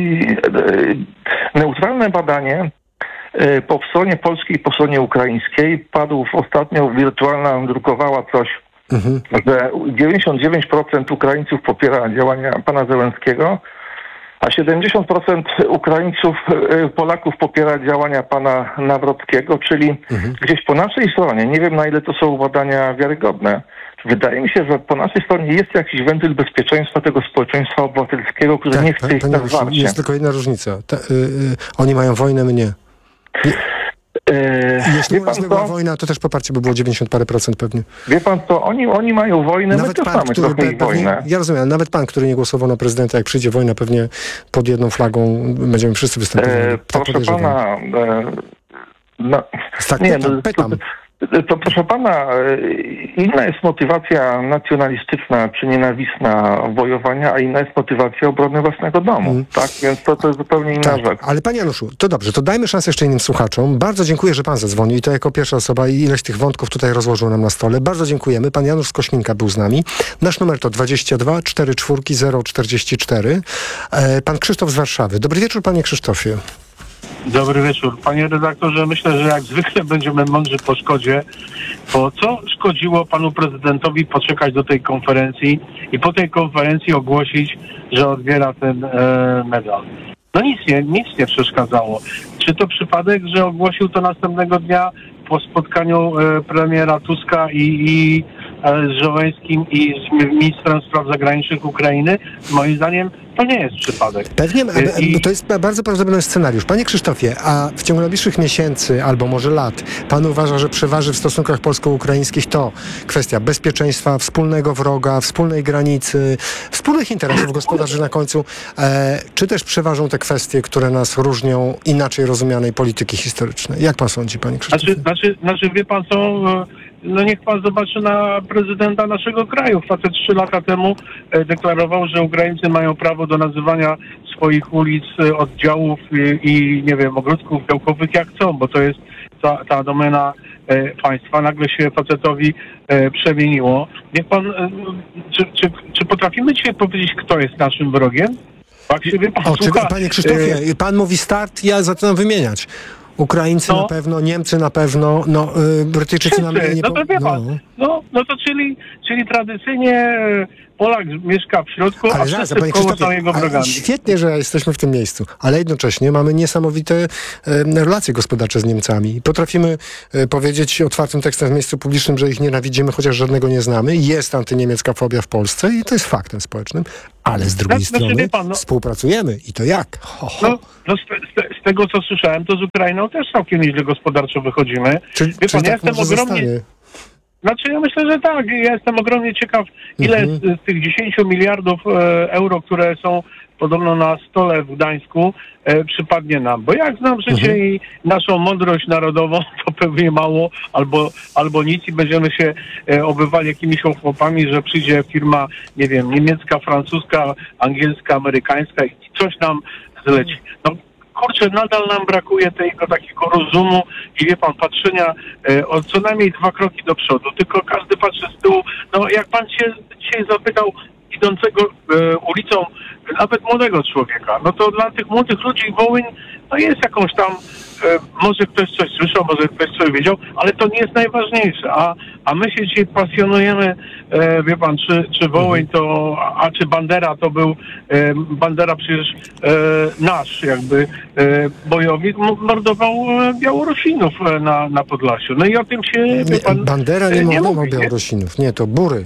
Speaker 15: neutralne badanie po stronie polskiej i po stronie ukraińskiej. Padł ostatnio Wirtualna drukowała coś, że 99% Ukraińców popiera działania pana Zełenskiego, a 70% Ukraińców, Polaków popiera działania pana Nawrockiego, czyli gdzieś po naszej stronie, nie wiem na ile to są badania wiarygodne, wydaje mi się, że po naszej stronie jest jakiś wentyl bezpieczeństwa tego społeczeństwa obywatelskiego, które nie chce iść na zwarcie.
Speaker 2: Jest tylko jedna różnica. Oni mają wojnę, my nie. Jeśli u nas by była wojna, to też poparcie by było 90 parę procent pewnie.
Speaker 15: Wie pan co, oni mają wojnę, nawet my też mamy trochę ich wojnę.
Speaker 2: Ja rozumiem, nawet pan, który nie głosował na prezydenta, jak przyjdzie wojna, pewnie pod jedną flagą będziemy wszyscy występowali.
Speaker 15: Proszę pana... pytam. To proszę pana, inna jest motywacja nacjonalistyczna czy nienawistna wojowania, a inna jest motywacja obrony własnego domu. Tak? Więc to jest zupełnie inna rzecz.
Speaker 2: Ale panie Januszu, to dobrze, to dajmy szansę jeszcze innym słuchaczom. Bardzo dziękuję, że pan zadzwonił i to jako pierwsza osoba i ileś tych wątków tutaj rozłożył nam na stole. Bardzo dziękujemy. Pan Janusz z Kośminka był z nami. Nasz numer to 22 44 044. Pan Krzysztof z Warszawy. Dobry wieczór, panie Krzysztofie.
Speaker 16: Dobry wieczór. Panie redaktorze, myślę, że jak zwykle będziemy mądrzy po szkodzie, bo co szkodziło panu prezydentowi poczekać do tej konferencji i po tej konferencji ogłosić, że odbiera ten medal? No nic nie przeszkadzało. Czy to przypadek, że ogłosił to następnego dnia po spotkaniu premiera Tuska i z Żołęskim i z ministrem spraw zagranicznych Ukrainy? Moim zdaniem to nie jest przypadek.
Speaker 2: Pewnie, to jest bardzo prawdopodobny scenariusz. Panie Krzysztofie, a w ciągu najbliższych miesięcy albo może lat pan uważa, że przeważy w stosunkach polsko-ukraińskich to kwestia bezpieczeństwa, wspólnego wroga, wspólnej granicy, wspólnych interesów gospodarczych na końcu, czy też przeważą te kwestie, które nas różnią inaczej rozumianej polityki historycznej? Jak pan sądzi, panie Krzysztofie?
Speaker 16: Znaczy wie pan co... No niech pan zobaczy na prezydenta naszego kraju. Facet 3 lata temu deklarował, że Ukraińcy mają prawo do nazywania swoich ulic, oddziałów i nie wiem, ogródków działkowych jak chcą, bo to jest ta domena państwa. Nagle się facetowi przemieniło. Niech pan, czy potrafimy dzisiaj powiedzieć, kto jest naszym wrogiem? Tak się wie pan,
Speaker 2: Panie Krzysztofie, pan mówi start, ja zaczynam wymieniać. Ukraińcy na pewno, Niemcy na pewno, Brytyjczycy nam nie...
Speaker 16: No to wie pan, no to czyli tradycyjnie Polak mieszka w środku, a wszyscy koło są jego wrogami.
Speaker 2: Świetnie, że jesteśmy w tym miejscu, ale jednocześnie mamy niesamowite relacje gospodarcze z Niemcami. Potrafimy powiedzieć otwartym tekstem w miejscu publicznym, że ich nienawidzimy, chociaż żadnego nie znamy. Jest antyniemiecka fobia w Polsce i to jest faktem społecznym, ale z drugiej strony współpracujemy i to jak?
Speaker 16: Z tego, co słyszałem, to z Ukrainą też całkiem nieźle gospodarczo wychodzimy.
Speaker 2: Czy
Speaker 16: ja
Speaker 2: tak
Speaker 16: jestem ogromnie... Znaczy ja myślę, że tak. Ja jestem ogromnie ciekaw, ile z tych 10 miliardów euro, które są podobno na stole w Gdańsku, przypadnie nam. Bo jak znam życie i naszą mądrość narodową, to pewnie mało albo nic i będziemy się obywali jakimiś chłopami, że przyjdzie firma, nie wiem, niemiecka, francuska, angielska, amerykańska i coś nam zleci. No, kurczę, nadal nam brakuje tego takiego rozumu i wie pan, patrzenia o co najmniej 2 kroki do przodu, tylko każdy patrzy z tyłu. No jak pan się dzisiaj zapytał idącego ulicą nawet młodego człowieka, no to dla tych młodych ludzi Wołyń no jest jakąś tam, może ktoś coś słyszał, może ktoś coś wiedział, ale to nie jest najważniejsze, a my się dzisiaj pasjonujemy, wie pan, czy Wołyń to, a czy Bandera to był, Bandera przecież nasz jakby bojownik, mordował Białorusinów na Podlasiu. No i o tym się, wie pan,
Speaker 2: Bandera nie mordował Białorusinów, nie, to Bury.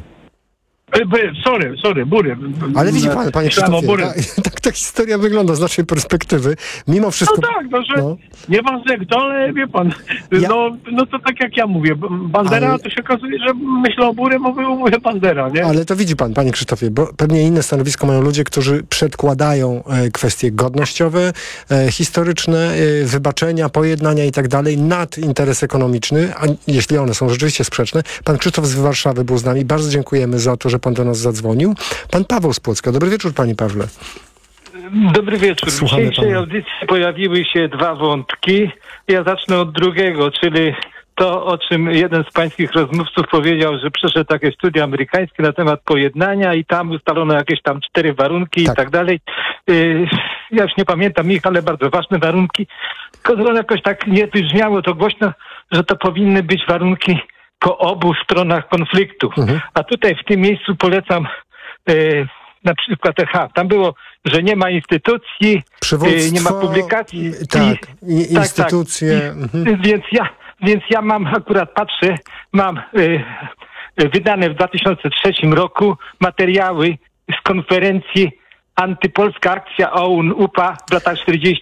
Speaker 16: Sorry, Bury.
Speaker 2: Ale widzi pan, panie Krzysztofie, tak ta historia wygląda z naszej perspektywy. Mimo wszystko...
Speaker 16: No tak, że nie pan kto, ale wie pan, no to tak jak ja mówię, Bandera, to się okazuje, że myślę o Bury, mówię Bandera, nie?
Speaker 2: Ale to widzi pan, panie Krzysztofie, bo pewnie inne stanowisko mają ludzie, którzy przedkładają kwestie godnościowe, historyczne, wybaczenia, pojednania i tak dalej nad interes ekonomiczny, a jeśli one są rzeczywiście sprzeczne. Pan Krzysztof z Warszawy był z nami. Bardzo dziękujemy za to, że pan do nas zadzwonił. Pan Paweł z Płocka. Dobry wieczór, panie Pawle.
Speaker 17: Dobry wieczór. W dzisiejszej audycji pojawiły się 2 wątki. Ja zacznę od drugiego, czyli to, o czym jeden z pańskich rozmówców powiedział, że przeszedł takie studia amerykańskie na temat pojednania i tam ustalono jakieś tam 4 warunki i tak dalej. Ja już nie pamiętam ich, ale bardzo ważne warunki. Tylko jakoś tak nie wybrzmiało to głośno, że to powinny być warunki po obu stronach konfliktu. A tutaj w tym miejscu polecam na przykład tam było, że nie ma instytucji, nie ma publikacji.
Speaker 2: Instytucje.
Speaker 17: Więc ja mam, akurat patrzę, mam wydane w 2003 roku materiały z konferencji Antypolska Akcja OUN-UPA w latach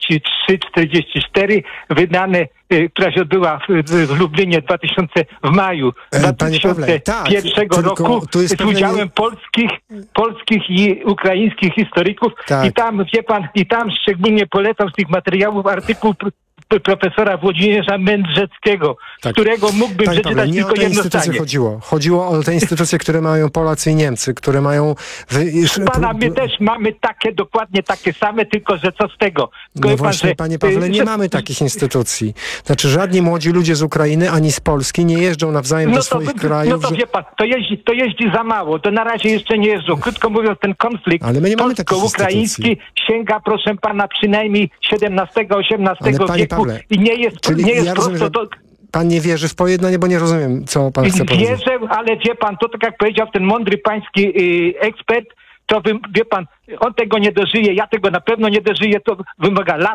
Speaker 17: 43-44, wydane, która się odbyła w Lublinie w maju 2001 roku z udziałem polskich i ukraińskich historyków. I tam, wie pan, szczególnie polecam z tych materiałów artykuł profesora Włodzimierza Mędrzeckiego, z którego mógłbym przeczytać tylko jedno zdanie.
Speaker 2: Chodziło o te instytucje, które mają Polacy i Niemcy, które mają...
Speaker 17: Pana, my też mamy takie, dokładnie takie same, tylko że co z tego?
Speaker 2: No właśnie, panie Pawle, nie mamy takich instytucji. Znaczy, żadni młodzi ludzie z Ukrainy ani z Polski nie jeżdżą nawzajem do swoich krajów.
Speaker 17: No to wie pan, to jeździ za mało, to na razie jeszcze nie jeżdżą. Krótko mówiąc, ten konflikt polsko-ukraiński sięga, proszę pana, przynajmniej XVII-XVIII wieku. I nie jest prosto...
Speaker 2: Pan nie wierzy w pojednanie, bo nie rozumiem, co pan chce powiedzieć.
Speaker 17: Wierzę, ale wie pan, to tak jak powiedział ten mądry pański ekspert, to wie pan, on tego nie dożyje, ja tego na pewno nie dożyję, to wymaga lat.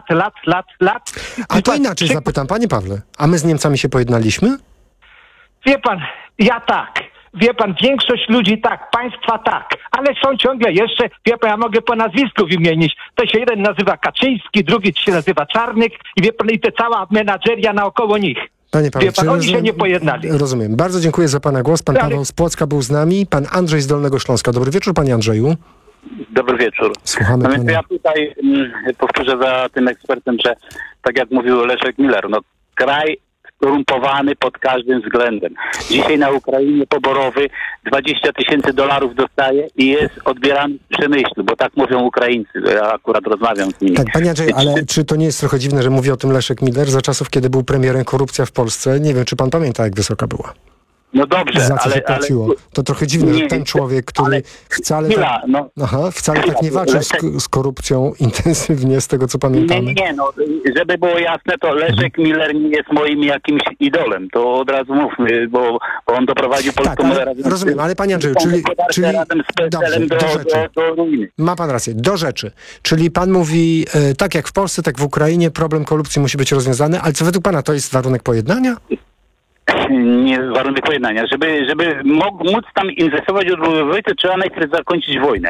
Speaker 2: A to inaczej zapytam, panie Pawle, a my z Niemcami się pojednaliśmy?
Speaker 17: Wie pan, ja tak. Wie pan, większość ludzi tak, państwa tak, ale są ciągle jeszcze, wie pan, ja mogę po nazwisku wymienić. To się jeden nazywa Kaczyński, drugi się nazywa Czarnek i wie pan, i to cała menadżeria naokoło nich.
Speaker 2: Panie Pawle,
Speaker 17: wie pan, oni się nie pojednali.
Speaker 2: Rozumiem. Bardzo dziękuję za pana głos. Pan Paweł z Płocka był z nami, pan Andrzej z Dolnego Śląska. Dobry wieczór, panie Andrzeju.
Speaker 18: Dobry wieczór.
Speaker 2: Słuchamy
Speaker 18: no
Speaker 2: pana.
Speaker 18: więc ja tutaj powtórzę za tym ekspertem, że tak jak mówił Leszek Miller, no kraj skorumpowany pod każdym względem. Dzisiaj na Ukrainie poborowy $20,000 dostaje i jest odbierany w Przemyślu, bo tak mówią Ukraińcy. Ja akurat rozmawiam z nimi.
Speaker 2: Tak, panie Andrzej, ale czy to nie jest trochę dziwne, że mówi o tym Leszek Miller za czasów, kiedy był premierem korupcja w Polsce? Nie wiem, czy pan pamięta, jak wysoka była?
Speaker 18: No dobrze,
Speaker 2: za co się płaciło. To trochę dziwne, że ten człowiek, który wcale tak nie walczył z korupcją intensywnie, z tego co pamiętamy.
Speaker 18: Nie, żeby było jasne, to Leszek Miller nie jest moim jakimś idolem. To od razu mówmy, bo on doprowadził Polską
Speaker 2: rozumiem, ale panie Andrzeju, czyli
Speaker 18: razem z PSL-em do ruiny.
Speaker 2: Ma pan rację, do rzeczy. Czyli pan mówi, tak jak w Polsce, tak w Ukrainie, problem korupcji musi być rozwiązany, ale co według pana to jest warunek pojednania?
Speaker 18: Nie warunek pojednania. Żeby móc tam inwestować, odbudowywać, to trzeba najpierw zakończyć wojnę.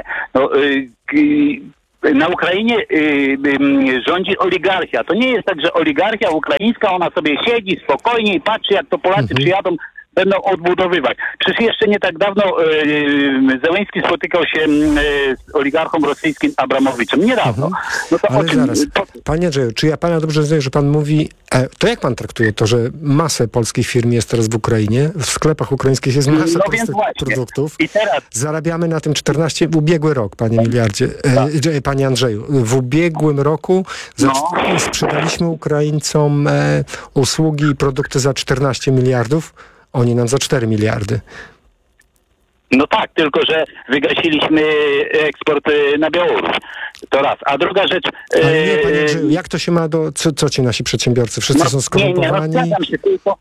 Speaker 18: Na Ukrainie rządzi oligarchia. To nie jest tak, że oligarchia ukraińska, ona sobie siedzi spokojnie i patrzy, jak to Polacy przyjadą, będą odbudowywać. Przecież jeszcze nie tak dawno Zełenski spotykał się z oligarchą rosyjskim Abramowiczem. Niedawno. No to
Speaker 2: ale zaraz. Panie Andrzeju, czy ja pana dobrze rozumiem, że pan mówi, to jak pan traktuje to, że masę polskich firm jest teraz w Ukrainie, w sklepach ukraińskich jest masa produktów.
Speaker 18: I teraz
Speaker 2: zarabiamy na tym 14, ubiegły rok, panie miliardzie, panie Andrzeju. W ubiegłym roku sprzedaliśmy Ukraińcom usługi i produkty za 14 miliardów. Oni nam za 4 miliardy.
Speaker 18: No tak, tylko że wygasiliśmy eksport na Białoruś. To raz. A druga rzecz...
Speaker 2: Ale nie, panie Andrzeju, jak to się ma do... Co ci nasi przedsiębiorcy? Wszyscy są skorumpowani?
Speaker 18: Nie, zgadzam się, tylko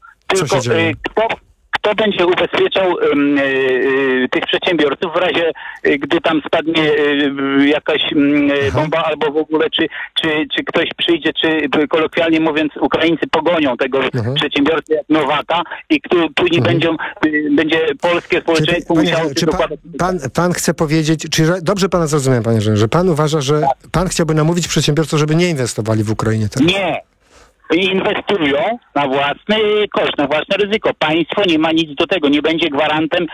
Speaker 18: kto będzie ubezpieczał tych przedsiębiorców w razie, gdy tam spadnie jakaś bomba albo w ogóle, czy ktoś przyjdzie, czy kolokwialnie mówiąc Ukraińcy pogonią tego przedsiębiorcę jak Nowaka i później będzie polskie społeczeństwo musiało się dokładać.
Speaker 2: Pan chce powiedzieć, czy dobrze pana zrozumiałem, panie Andrzeju, że pan uważa, że pan chciałby namówić przedsiębiorców, żeby nie inwestowali w Ukrainie teraz?
Speaker 18: Nie. Inwestują na własny koszt, na własne ryzyko. Państwo nie ma nic do tego, nie będzie gwarantem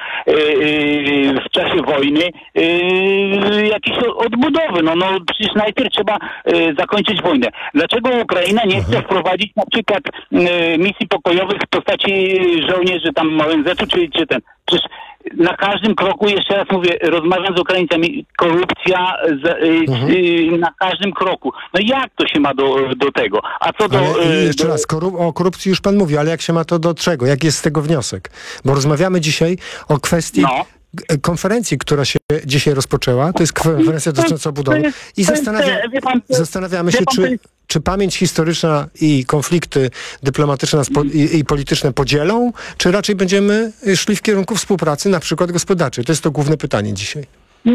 Speaker 18: w czasie wojny jakiejś odbudowy. No przecież najpierw trzeba zakończyć wojnę. Dlaczego Ukraina nie chce wprowadzić na przykład misji pokojowych w postaci żołnierzy tam ONZ-u czy ten? Przecież na każdym kroku, jeszcze raz mówię, rozmawiam z Ukraińcami, korupcja na każdym kroku. No jak to się ma do tego? A co
Speaker 2: jeszcze raz, o korupcji już pan mówi, ale jak się ma to do czego? Jaki jest z tego wniosek? Bo rozmawiamy dzisiaj o kwestii konferencji, która się dzisiaj rozpoczęła. To jest konferencja dotycząca odbudowy. I zastanawiamy się, czy pamięć historyczna i konflikty dyplomatyczne i polityczne podzielą, czy raczej będziemy szli w kierunku współpracy, na przykład gospodarczej? To jest to główne pytanie dzisiaj.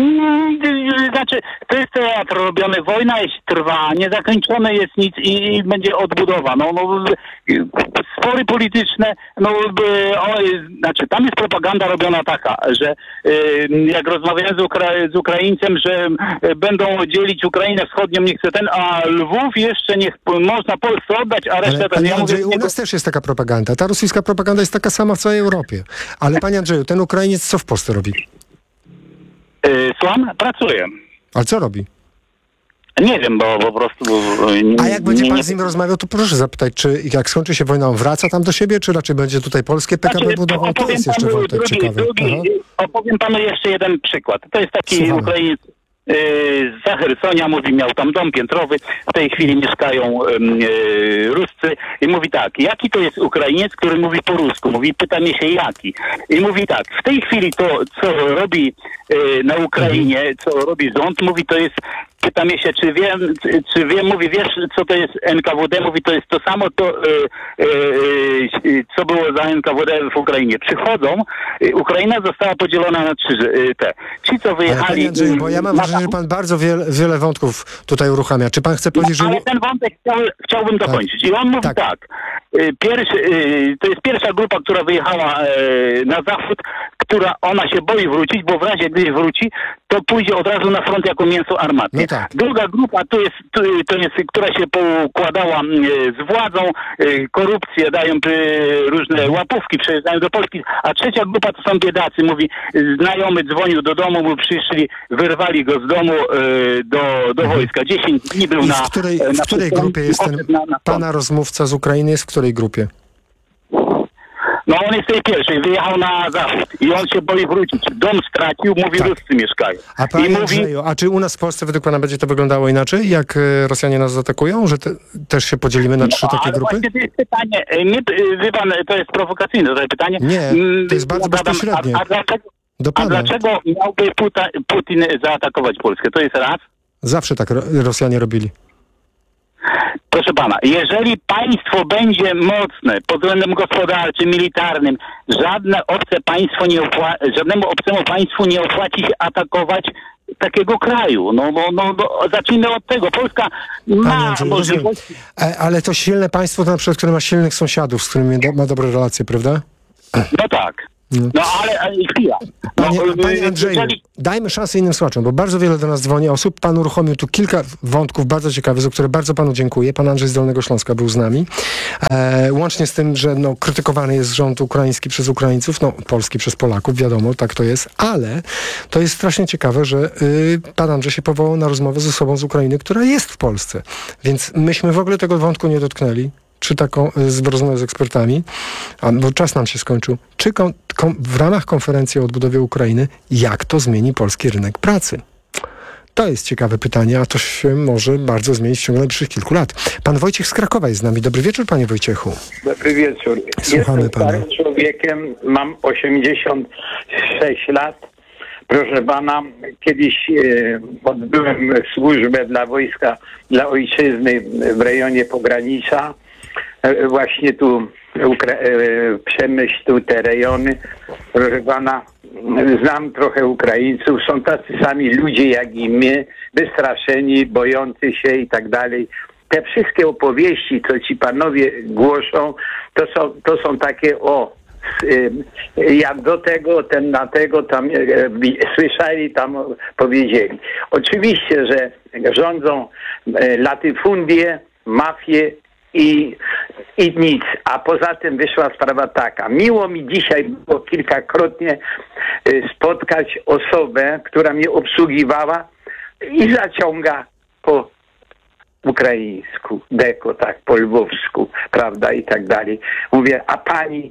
Speaker 18: Znaczy, to jest teatr robiony, wojna jest trwa, niezakończone jest nic i będzie odbudowa. Spory polityczne, znaczy tam jest propaganda robiona taka, że jak rozmawiałem z Ukraińcem, że będą dzielić Ukrainę wschodnią, nie chce a Lwów jeszcze można Polsce oddać, a resztę...
Speaker 2: Panie Andrzeju, u nas też jest taka propaganda. Ta rosyjska propaganda jest taka sama w całej Europie. Ale panie Andrzeju, ten Ukrainiec co w Polsce robi?
Speaker 18: Słucham? Pracuję.
Speaker 2: Ale co robi?
Speaker 18: Nie wiem, bo po prostu...
Speaker 2: A jak będzie pan z nim rozmawiał, to proszę zapytać, czy jak skończy się wojna, on wraca tam do siebie, czy raczej będzie tutaj polskie PKB budował? To jest jeszcze wątek ciekawy.
Speaker 18: Opowiem panu jeszcze jeden przykład. To jest taki Ukrainiec z Chersonia, mówi, miał tam dom piętrowy, w tej chwili mieszkają Ruscy i mówi tak, jaki to jest Ukrainiec, który mówi po rusku, pyta mnie się jaki i mówi tak, w tej chwili to, co robi na Ukrainie, co robi rząd, mówi, to jest, pyta mnie się, czy wiem, mówi, wiesz, co to jest NKWD, mówi, to jest to samo, co było za NKWD w Ukrainie. Przychodzą, Ukraina została podzielona na ci, co wyjechali...
Speaker 2: Panie Andrzeju, bo ja mam wrażenie, że pan bardzo wiele wątków tutaj uruchamia. Czy pan chce powiedzieć, że...
Speaker 18: Ale ten wątek chciałbym dokończyć. I on mówi tak. To jest pierwsza grupa, która wyjechała na zachód, która ona się boi wrócić, bo w razie gdy wróci, to pójdzie od razu na front jako mięso armatnie.
Speaker 2: No tak.
Speaker 18: Druga grupa to jest, która się poukładała z władzą, korupcję, dają różne łapówki, przejeżdżają do Polski, a trzecia grupa to są biedacy. Mówi, znajomy dzwonił do domu, mu przyszli, wyrwali go z domu do wojska. 10 dni był
Speaker 2: w której grupie jest ten pana rozmówca z Ukrainy? Jest w której grupie?
Speaker 18: No on jest tej pierwszej, wyjechał na zachód i on się boi wrócić. Dom stracił, mówi, Ruscy mieszkają.
Speaker 2: A panie Andrzeju, a czy u nas w Polsce według pana będzie to wyglądało inaczej, jak Rosjanie nas zaatakują? Że też się podzielimy na 3 takie grupy?
Speaker 18: Właśnie to jest pytanie, wie pan, to jest prowokacyjne to pytanie.
Speaker 2: Nie, to jest bardzo bezpośrednie.
Speaker 18: A dlaczego miałby Putin zaatakować Polskę? To jest raz.
Speaker 2: Zawsze tak Rosjanie robili.
Speaker 18: Proszę pana, jeżeli państwo będzie mocne pod względem gospodarczym, militarnym, żadnemu obcemu państwu nie opłaci się atakować takiego kraju. No, zacznijmy od tego. Polska ma możliwości.
Speaker 2: Ale to silne państwo, to na przykład, które ma silnych sąsiadów, z którymi ma dobre relacje, prawda?
Speaker 18: No tak. No ale chwila.
Speaker 2: Panie Andrzeju, dajmy szansę innym słuchaczom, bo bardzo wiele do nas dzwoni osób. Pan uruchomił tu kilka wątków bardzo ciekawych, za które bardzo panu dziękuję. Pan Andrzej z Dolnego Śląska był z nami. Łącznie z tym, że krytykowany jest rząd ukraiński przez Ukraińców, polski przez Polaków, wiadomo, tak to jest, ale to jest strasznie ciekawe, że pan Andrzej się powołał na rozmowę z osobą z Ukrainy, która jest w Polsce. Więc myśmy w ogóle tego wątku nie dotknęli. Czy taką rozmowę z ekspertami, bo czas nam się skończył, czy w ramach konferencji o odbudowie Ukrainy, jak to zmieni polski rynek pracy? To jest ciekawe pytanie, a to się może bardzo zmienić w ciągu najbliższych kilku lat. Pan Wojciech z Krakowa jest z nami. Dobry wieczór, panie Wojciechu.
Speaker 19: Dobry wieczór.
Speaker 2: Słuchamy pana.
Speaker 19: Jestem starym człowiekiem, mam 86 lat. Proszę pana, kiedyś odbyłem służbę dla wojska, dla ojczyzny w rejonie pogranicza. Właśnie tu Przemyśl, tu te rejony. Proszę pana, znam trochę Ukraińców. Są tacy sami ludzie jak i my, wystraszeni, bojący się i tak dalej. Te wszystkie opowieści, co ci panowie głoszą, to są takie jak do tego, ten na tego, tam słyszeli, tam powiedzieli. Oczywiście, że rządzą latyfundie, mafie i nic. A poza tym wyszła sprawa taka. Miło mi dzisiaj było kilkakrotnie spotkać osobę, która mnie obsługiwała i zaciąga po ukraińsku, deko, tak, po lwowsku, prawda, i tak dalej. Mówię, a pani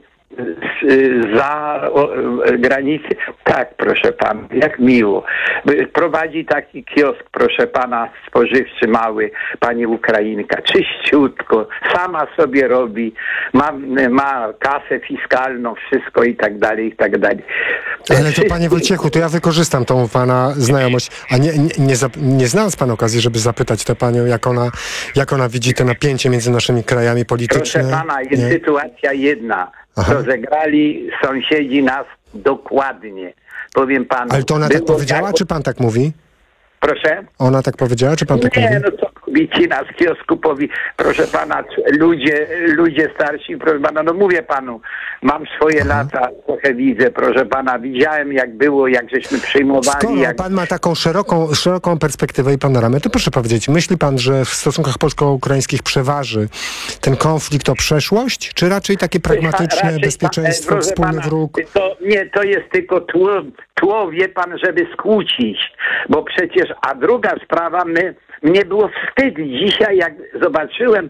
Speaker 19: za granicę? Tak, proszę pana, jak miło. Prowadzi taki kiosk, proszę pana, spożywczy mały, pani Ukrainka, czyściutko, sama sobie robi, ma kasę fiskalną, wszystko i tak dalej, i tak dalej.
Speaker 2: Ale to panie Wojciechu, to ja wykorzystam tą pana znajomość, a nie znając pan okazji, żeby zapytać tę panią, jak ona widzi to napięcie między naszymi krajami polityczne.
Speaker 19: Proszę pana, jest sytuacja jedna. Rozegrali sąsiedzi nas dokładnie. Powiem panu.
Speaker 2: Ale to ona tak powiedziała, czy pan tak mówi?
Speaker 19: Proszę?
Speaker 2: Ona tak powiedziała, czy pan tak mówi?
Speaker 19: Nie, no co kobiecina z kiosku powie. Proszę pana, ludzie starsi, proszę pana, no mówię panu, mam swoje lata, trochę widzę, proszę pana, widziałem jak było, jak żeśmy przyjmowali.
Speaker 2: Skoro pan ma taką szeroką perspektywę i panoramę, to proszę powiedzieć, myśli pan, że w stosunkach polsko-ukraińskich przeważy ten konflikt o przeszłość, czy raczej takie pragmatyczne bezpieczeństwo, wspólny wróg?
Speaker 19: To jest tylko tło, wie pan, żeby skłócić, bo przecież, a druga sprawa, mnie było wstyd dzisiaj, jak zobaczyłem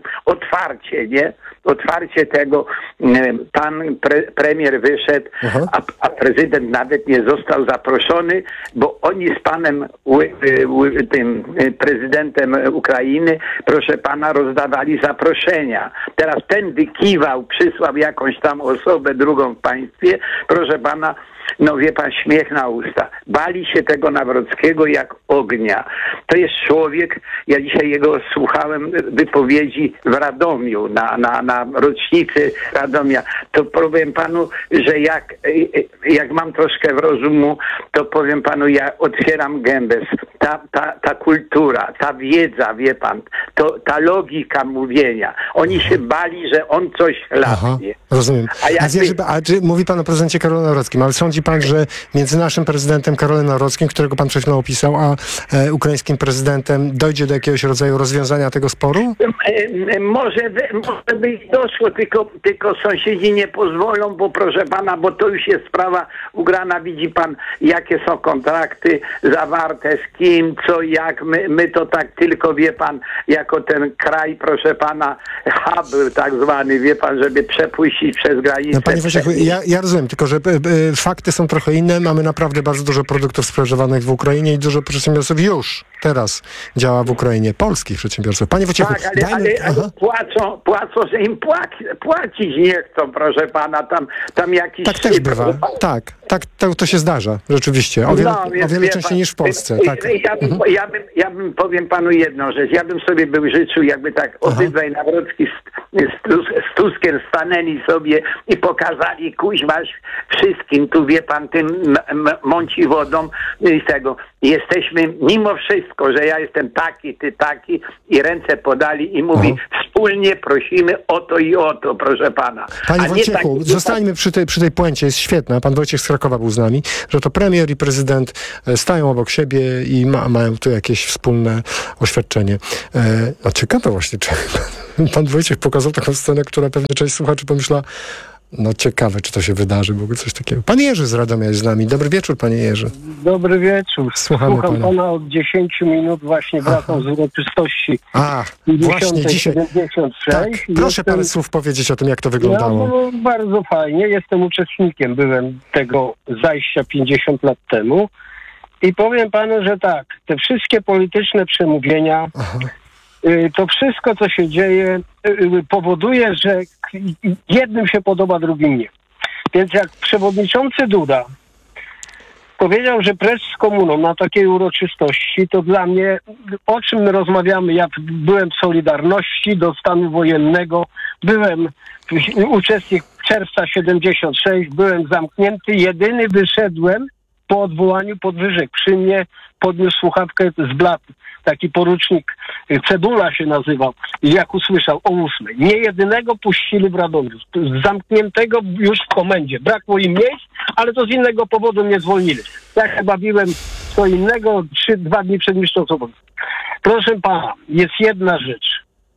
Speaker 19: otwarcie tego, pan premier wyszedł, a prezydent nawet nie został zaproszony, bo oni z panem tym prezydentem Ukrainy, proszę pana, rozdawali zaproszenia. Teraz ten wykiwał, przysłał jakąś tam osobę drugą w państwie, proszę pana, no wie pan, śmiech na usta. Bali się tego Nawrockiego jak ognia. To jest człowiek, ja dzisiaj jego słuchałem wypowiedzi w Radomiu, na rocznicy Radomia. To powiem panu, że jak mam troszkę rozumu, to powiem panu, ja otwieram gębę. Ta kultura, ta wiedza, wie pan, ta logika mówienia. Oni się bali, że on coś lapnie.
Speaker 2: Rozumiem. A czy mówi pan o prezydencie Karolu Nawrockim, ale sądzi pan, że między naszym prezydentem panem Karolem Nawrockim, którego pan przed chwilą opisał, a ukraińskim prezydentem, dojdzie do jakiegoś rodzaju rozwiązania tego sporu?
Speaker 19: Może by doszło, tylko sąsiedzi nie pozwolą, bo proszę pana, bo to już jest sprawa ugrana. Widzi pan, jakie są kontrakty zawarte, z kim, co, jak. My to tak tylko, wie pan, jako ten kraj, proszę pana, hub tak zwany, wie pan, żeby przepuścić przez granicę.
Speaker 2: No, panie Wojciechu, ja rozumiem, tylko że fakty są trochę inne. Mamy naprawdę bardzo dużo produktów sprzedawanych w Ukrainie i dużo przedsiębiorców już teraz działa w Ukrainie. Polskich przedsiębiorców. Panie Wojciechu,
Speaker 19: tak, ale płacą, że im płacić nie chcą, proszę pana, tam jakiś...
Speaker 2: Tak też bywa, tak, to się zdarza, rzeczywiście, o wiele częściej niż w Polsce. Tak.
Speaker 19: Ja bym powiem panu jedną rzecz, ja bym sobie życzył, jakby tak obydwaj Nawrocki z Tuskiem stanęli sobie i pokazali, kuźwa, wszystkim, tu wie pan, tym mąci wodą i tego. Jesteśmy, mimo wszystko, że ja jestem taki, ty taki, i ręce podali i mówi, wspólnie prosimy o to i o to, proszę pana.
Speaker 2: Panie Wojciechu, zostańmy przy tej puencie, jest świetna. Pan Wojciech z Krakowa był z nami, że to premier i prezydent stają obok siebie i mają tu jakieś wspólne oświadczenie. A ciekawe właśnie, czy pan Wojciech pokazał taką scenę, która pewnie część słuchaczy pomyśla, no ciekawe, czy to się wydarzy, bo coś takiego. Pan Jerzy z Radomia jest z nami. Dobry wieczór, panie Jerzy.
Speaker 20: Dobry wieczór.
Speaker 2: Słucham
Speaker 20: pana od 10 minut, właśnie wracam z uroczystości.
Speaker 2: Właśnie dzisiaj.
Speaker 20: 76.
Speaker 2: Tak. Proszę parę słów powiedzieć o tym, jak to wyglądało.
Speaker 20: No, bardzo fajnie. Jestem uczestnikiem, byłem tego zajścia 50 lat temu i powiem panu, że tak, te wszystkie polityczne przemówienia, to wszystko, co się dzieje, powoduje, że jednym się podoba, drugim nie. Więc jak przewodniczący Duda powiedział, że precz z komuną na takiej uroczystości, to dla mnie, o czym my rozmawiamy, ja byłem w Solidarności do stanu wojennego, byłem uczestnik czerwca 76, byłem zamknięty, jedyny wyszedłem po odwołaniu podwyżek. Przy mnie podniósł słuchawkę z blat, taki porucznik, Cedula się nazywał, i jak usłyszał o 8. Nie jedynego puścili w Radomiu. Zamkniętego już w komendzie. Brakło im miejsc, ale to z innego powodu mnie zwolnili. Ja chyba biłem co innego 2 dni przed mistrzostwem. Proszę pana, jest jedna rzecz.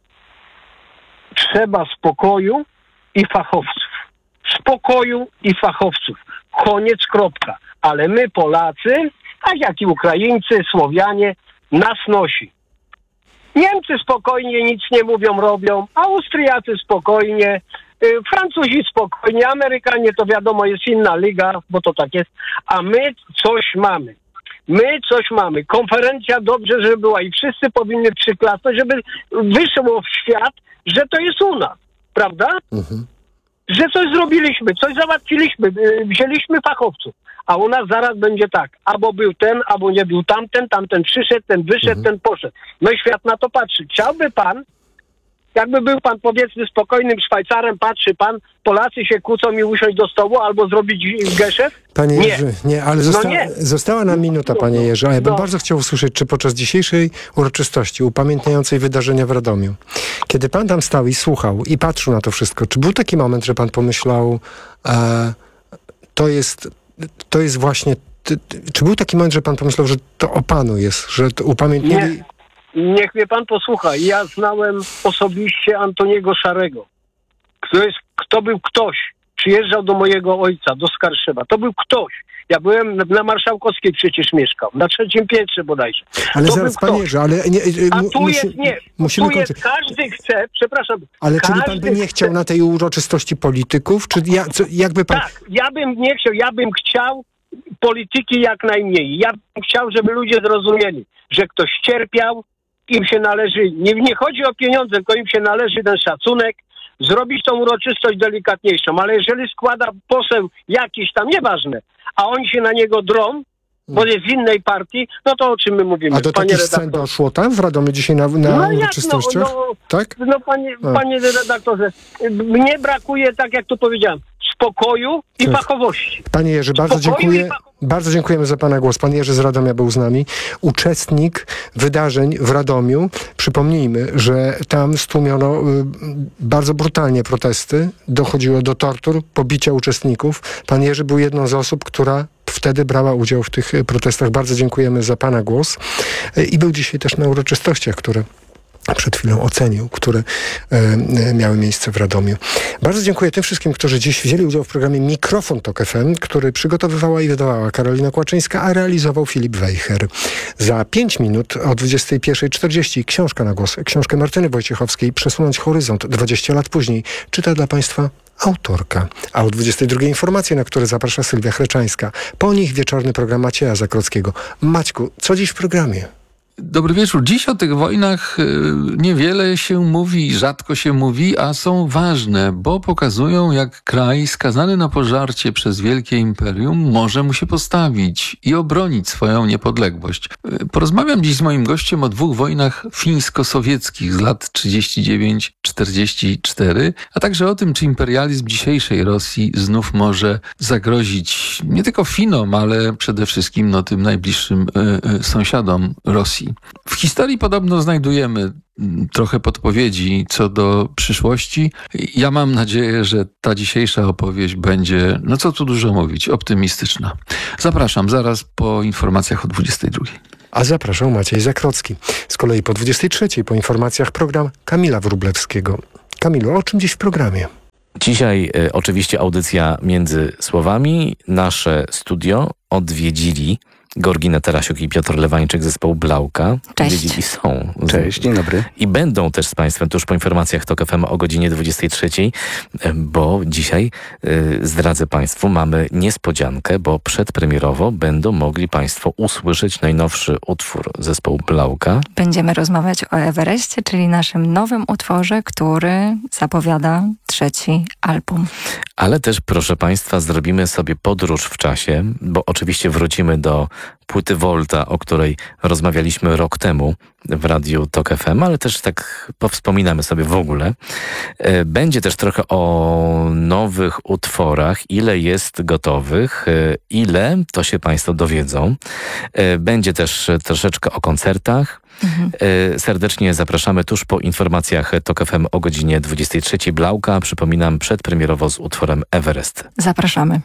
Speaker 20: Trzeba spokoju i fachowców. Spokoju i fachowców. Koniec, kropka. Ale my Polacy, tak jak i Ukraińcy, Słowianie, nas nosi. Niemcy spokojnie nic nie mówią, robią, Austriacy spokojnie, Francuzi spokojnie, Amerykanie to wiadomo jest inna liga, bo to tak jest, a my coś mamy. My coś mamy. Konferencja dobrze, żeby była i wszyscy powinni przyklasnąć, żeby wyszło w świat, że to jest u nas, prawda? Że coś zrobiliśmy, coś załatwiliśmy, wzięliśmy fachowców. A u nas zaraz będzie tak, albo był ten, albo nie był tamten przyszedł, ten wyszedł, ten poszedł. No i świat na to patrzy. Chciałby pan, jakby był pan powiedzmy spokojnym Szwajcarem, patrzy pan, Polacy się kłócą i usiąść do stołu, albo zrobić geszef?
Speaker 2: Panie Jerzy, nie, ale została nam minuta, panie Jerzy, a ja bym bardzo chciał usłyszeć, czy podczas dzisiejszej uroczystości upamiętniającej wydarzenia w Radomiu, kiedy pan tam stał i słuchał i patrzył na to wszystko, czy był taki moment, że pan pomyślał, to jest właśnie... Czy był taki moment, że pan pomyślał, że to o panu jest, że to upamiętnili...
Speaker 20: Niech mnie pan posłucha. Ja znałem osobiście Antoniego Szarego. To był ktoś. Przyjeżdżał do mojego ojca, do Skarszewa. To był ktoś. Ja byłem na Marszałkowskiej przecież mieszkał. Na 3. piętrze bodajże.
Speaker 2: Ale
Speaker 20: to
Speaker 2: zaraz, panie Jerzy, ale...
Speaker 20: tu jest, każdy chce, przepraszam.
Speaker 2: Ale czyli pan by nie chciał na tej uroczystości polityków? Czy jakby pan... Tak,
Speaker 20: ja bym nie chciał. Ja bym chciał polityki jak najmniej. Ja bym chciał, żeby ludzie zrozumieli, że ktoś cierpiał, im się należy, nie chodzi o pieniądze, tylko im się należy ten szacunek, zrobić tą uroczystość delikatniejszą, ale jeżeli składa poseł jakiś tam, nieważne, a oni się na niego drą, bo jest z innej partii, no to o czym my mówimy?
Speaker 2: A do takich scen doszło tam w Radomiu dzisiaj na uroczystościach? Tak?
Speaker 20: No panie redaktorze, mnie brakuje, tak jak tu powiedziałem, spokoju i fachowości.
Speaker 2: Panie Jerzy, bardzo dziękujemy za pana głos. Pan Jerzy z Radomia był z nami. Uczestnik wydarzeń w Radomiu. Przypomnijmy, że tam stłumiono bardzo brutalnie protesty. Dochodziło do tortur, pobicia uczestników. Pan Jerzy był jedną z osób, która wtedy brała udział w tych protestach. Bardzo dziękujemy za pana głos. I był dzisiaj też na uroczystościach, które przed chwilą ocenił, które miały miejsce w Radomiu. Bardzo dziękuję tym wszystkim, którzy dziś wzięli udział w programie Mikrofon Tok FM, który przygotowywała i wydawała Karolina Kłaczyńska, a realizował Filip Wejher. Za 5 minut o 21:40 książka na głos. Książkę Martyny Wojciechowskiej Przesunąć horyzont 20 lat później czyta dla państwa autorka. A o 22:00 informacje, na które zaprasza Sylwia Chreczańska. Po nich wieczorny program Macieja Zakrockiego. Maćku, co dziś w programie?
Speaker 21: Dobry wieczór. Dziś o tych wojnach niewiele się mówi, rzadko się mówi, a są ważne, bo pokazują, jak kraj skazany na pożarcie przez wielkie imperium może mu się postawić i obronić swoją niepodległość. Porozmawiam dziś z moim gościem o 2 wojnach fińsko-sowieckich z lat 39-44, a także o tym, czy imperializm dzisiejszej Rosji znów może zagrozić nie tylko Finom, ale przede wszystkim tym najbliższym sąsiadom Rosji. W historii podobno znajdujemy trochę podpowiedzi co do przyszłości. Ja mam nadzieję, że ta dzisiejsza opowieść będzie, co tu dużo mówić, optymistyczna. Zapraszam zaraz po informacjach o 22:00.
Speaker 2: A zapraszał Maciej Zakrocki. Z kolei po 23:00 po informacjach program Kamila Wróblewskiego. Kamilu, o czym dziś w programie?
Speaker 22: Dzisiaj oczywiście audycja Między Słowami. Nasze studio odwiedzili Georgina Tarasiuk i Piotr Lewańczyk, zespołu Blauka.
Speaker 23: Cześć.
Speaker 22: Są.
Speaker 23: Cześć, dzień dobry.
Speaker 22: I będą też z państwem tuż po informacjach TOK FM o godzinie 23:00, bo dzisiaj, zdradzę państwu, mamy niespodziankę, bo przedpremierowo będą mogli państwo usłyszeć najnowszy utwór zespołu Blauka.
Speaker 23: Będziemy rozmawiać o Everestie, czyli naszym nowym utworze, który zapowiada 3. album.
Speaker 22: Ale też, proszę państwa, zrobimy sobie podróż w czasie, bo oczywiście wrócimy do płyty Volta, o której rozmawialiśmy rok temu w radiu TOK FM, ale też tak powspominamy sobie w ogóle. Będzie też trochę o nowych utworach, ile jest gotowych, ile, to się państwo dowiedzą. Będzie też troszeczkę o koncertach. Serdecznie zapraszamy tuż po informacjach TOK FM o godzinie 23:00. Blauka, przypominam, przedpremierowo z utworem Everest.
Speaker 23: Zapraszamy.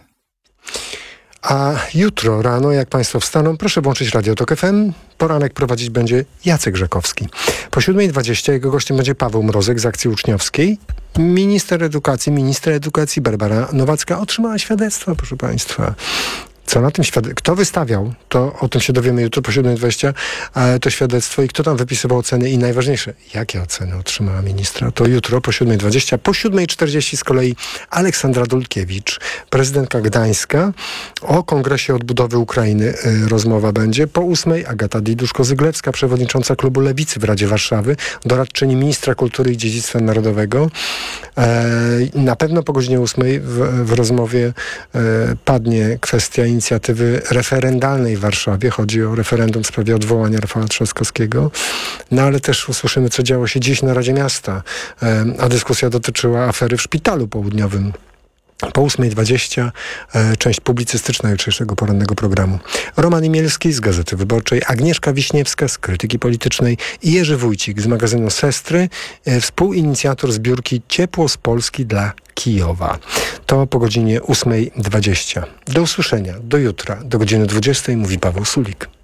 Speaker 2: A jutro rano, jak państwo wstaną, proszę włączyć Radio TOK FM. Poranek prowadzić będzie Jacek Rzekowski. Po 7:20 jego gościem będzie Paweł Mrozek z Akcji Uczniowskiej. Minister edukacji Barbara Nowacka otrzymała świadectwo, proszę państwa. Co na tym kto wystawiał, to o tym się dowiemy jutro po 7:20, to świadectwo i kto tam wypisywał oceny i najważniejsze, jakie oceny otrzymała ministra, to jutro po 7:20. Po 7:40 z kolei Aleksandra Dulkiewicz, prezydentka Gdańska. O Kongresie Odbudowy Ukrainy rozmowa będzie. Po 8:00 Agata Diduszko-Zyglewska, przewodnicząca klubu Lewicy w Radzie Warszawy, doradczyni ministra kultury i dziedzictwa narodowego. Na pewno po godzinie 8:00 w rozmowie padnie kwestia inicjatywy referendalnej w Warszawie. Chodzi o referendum w sprawie odwołania Rafała Trzaskowskiego. No ale też usłyszymy, co działo się dziś na Radzie Miasta. A dyskusja dotyczyła afery w Szpitalu Południowym. Po 8:20 część publicystyczna jutrzejszego porannego programu. Roman Imielski z Gazety Wyborczej, Agnieszka Wiśniewska z Krytyki Politycznej i Jerzy Wójcik z magazynu Sestry, współinicjator zbiórki Ciepło z Polski dla Kijowa. To po godzinie 8:20. Do usłyszenia, do jutra, do godziny 20:00 mówi Paweł Sulik.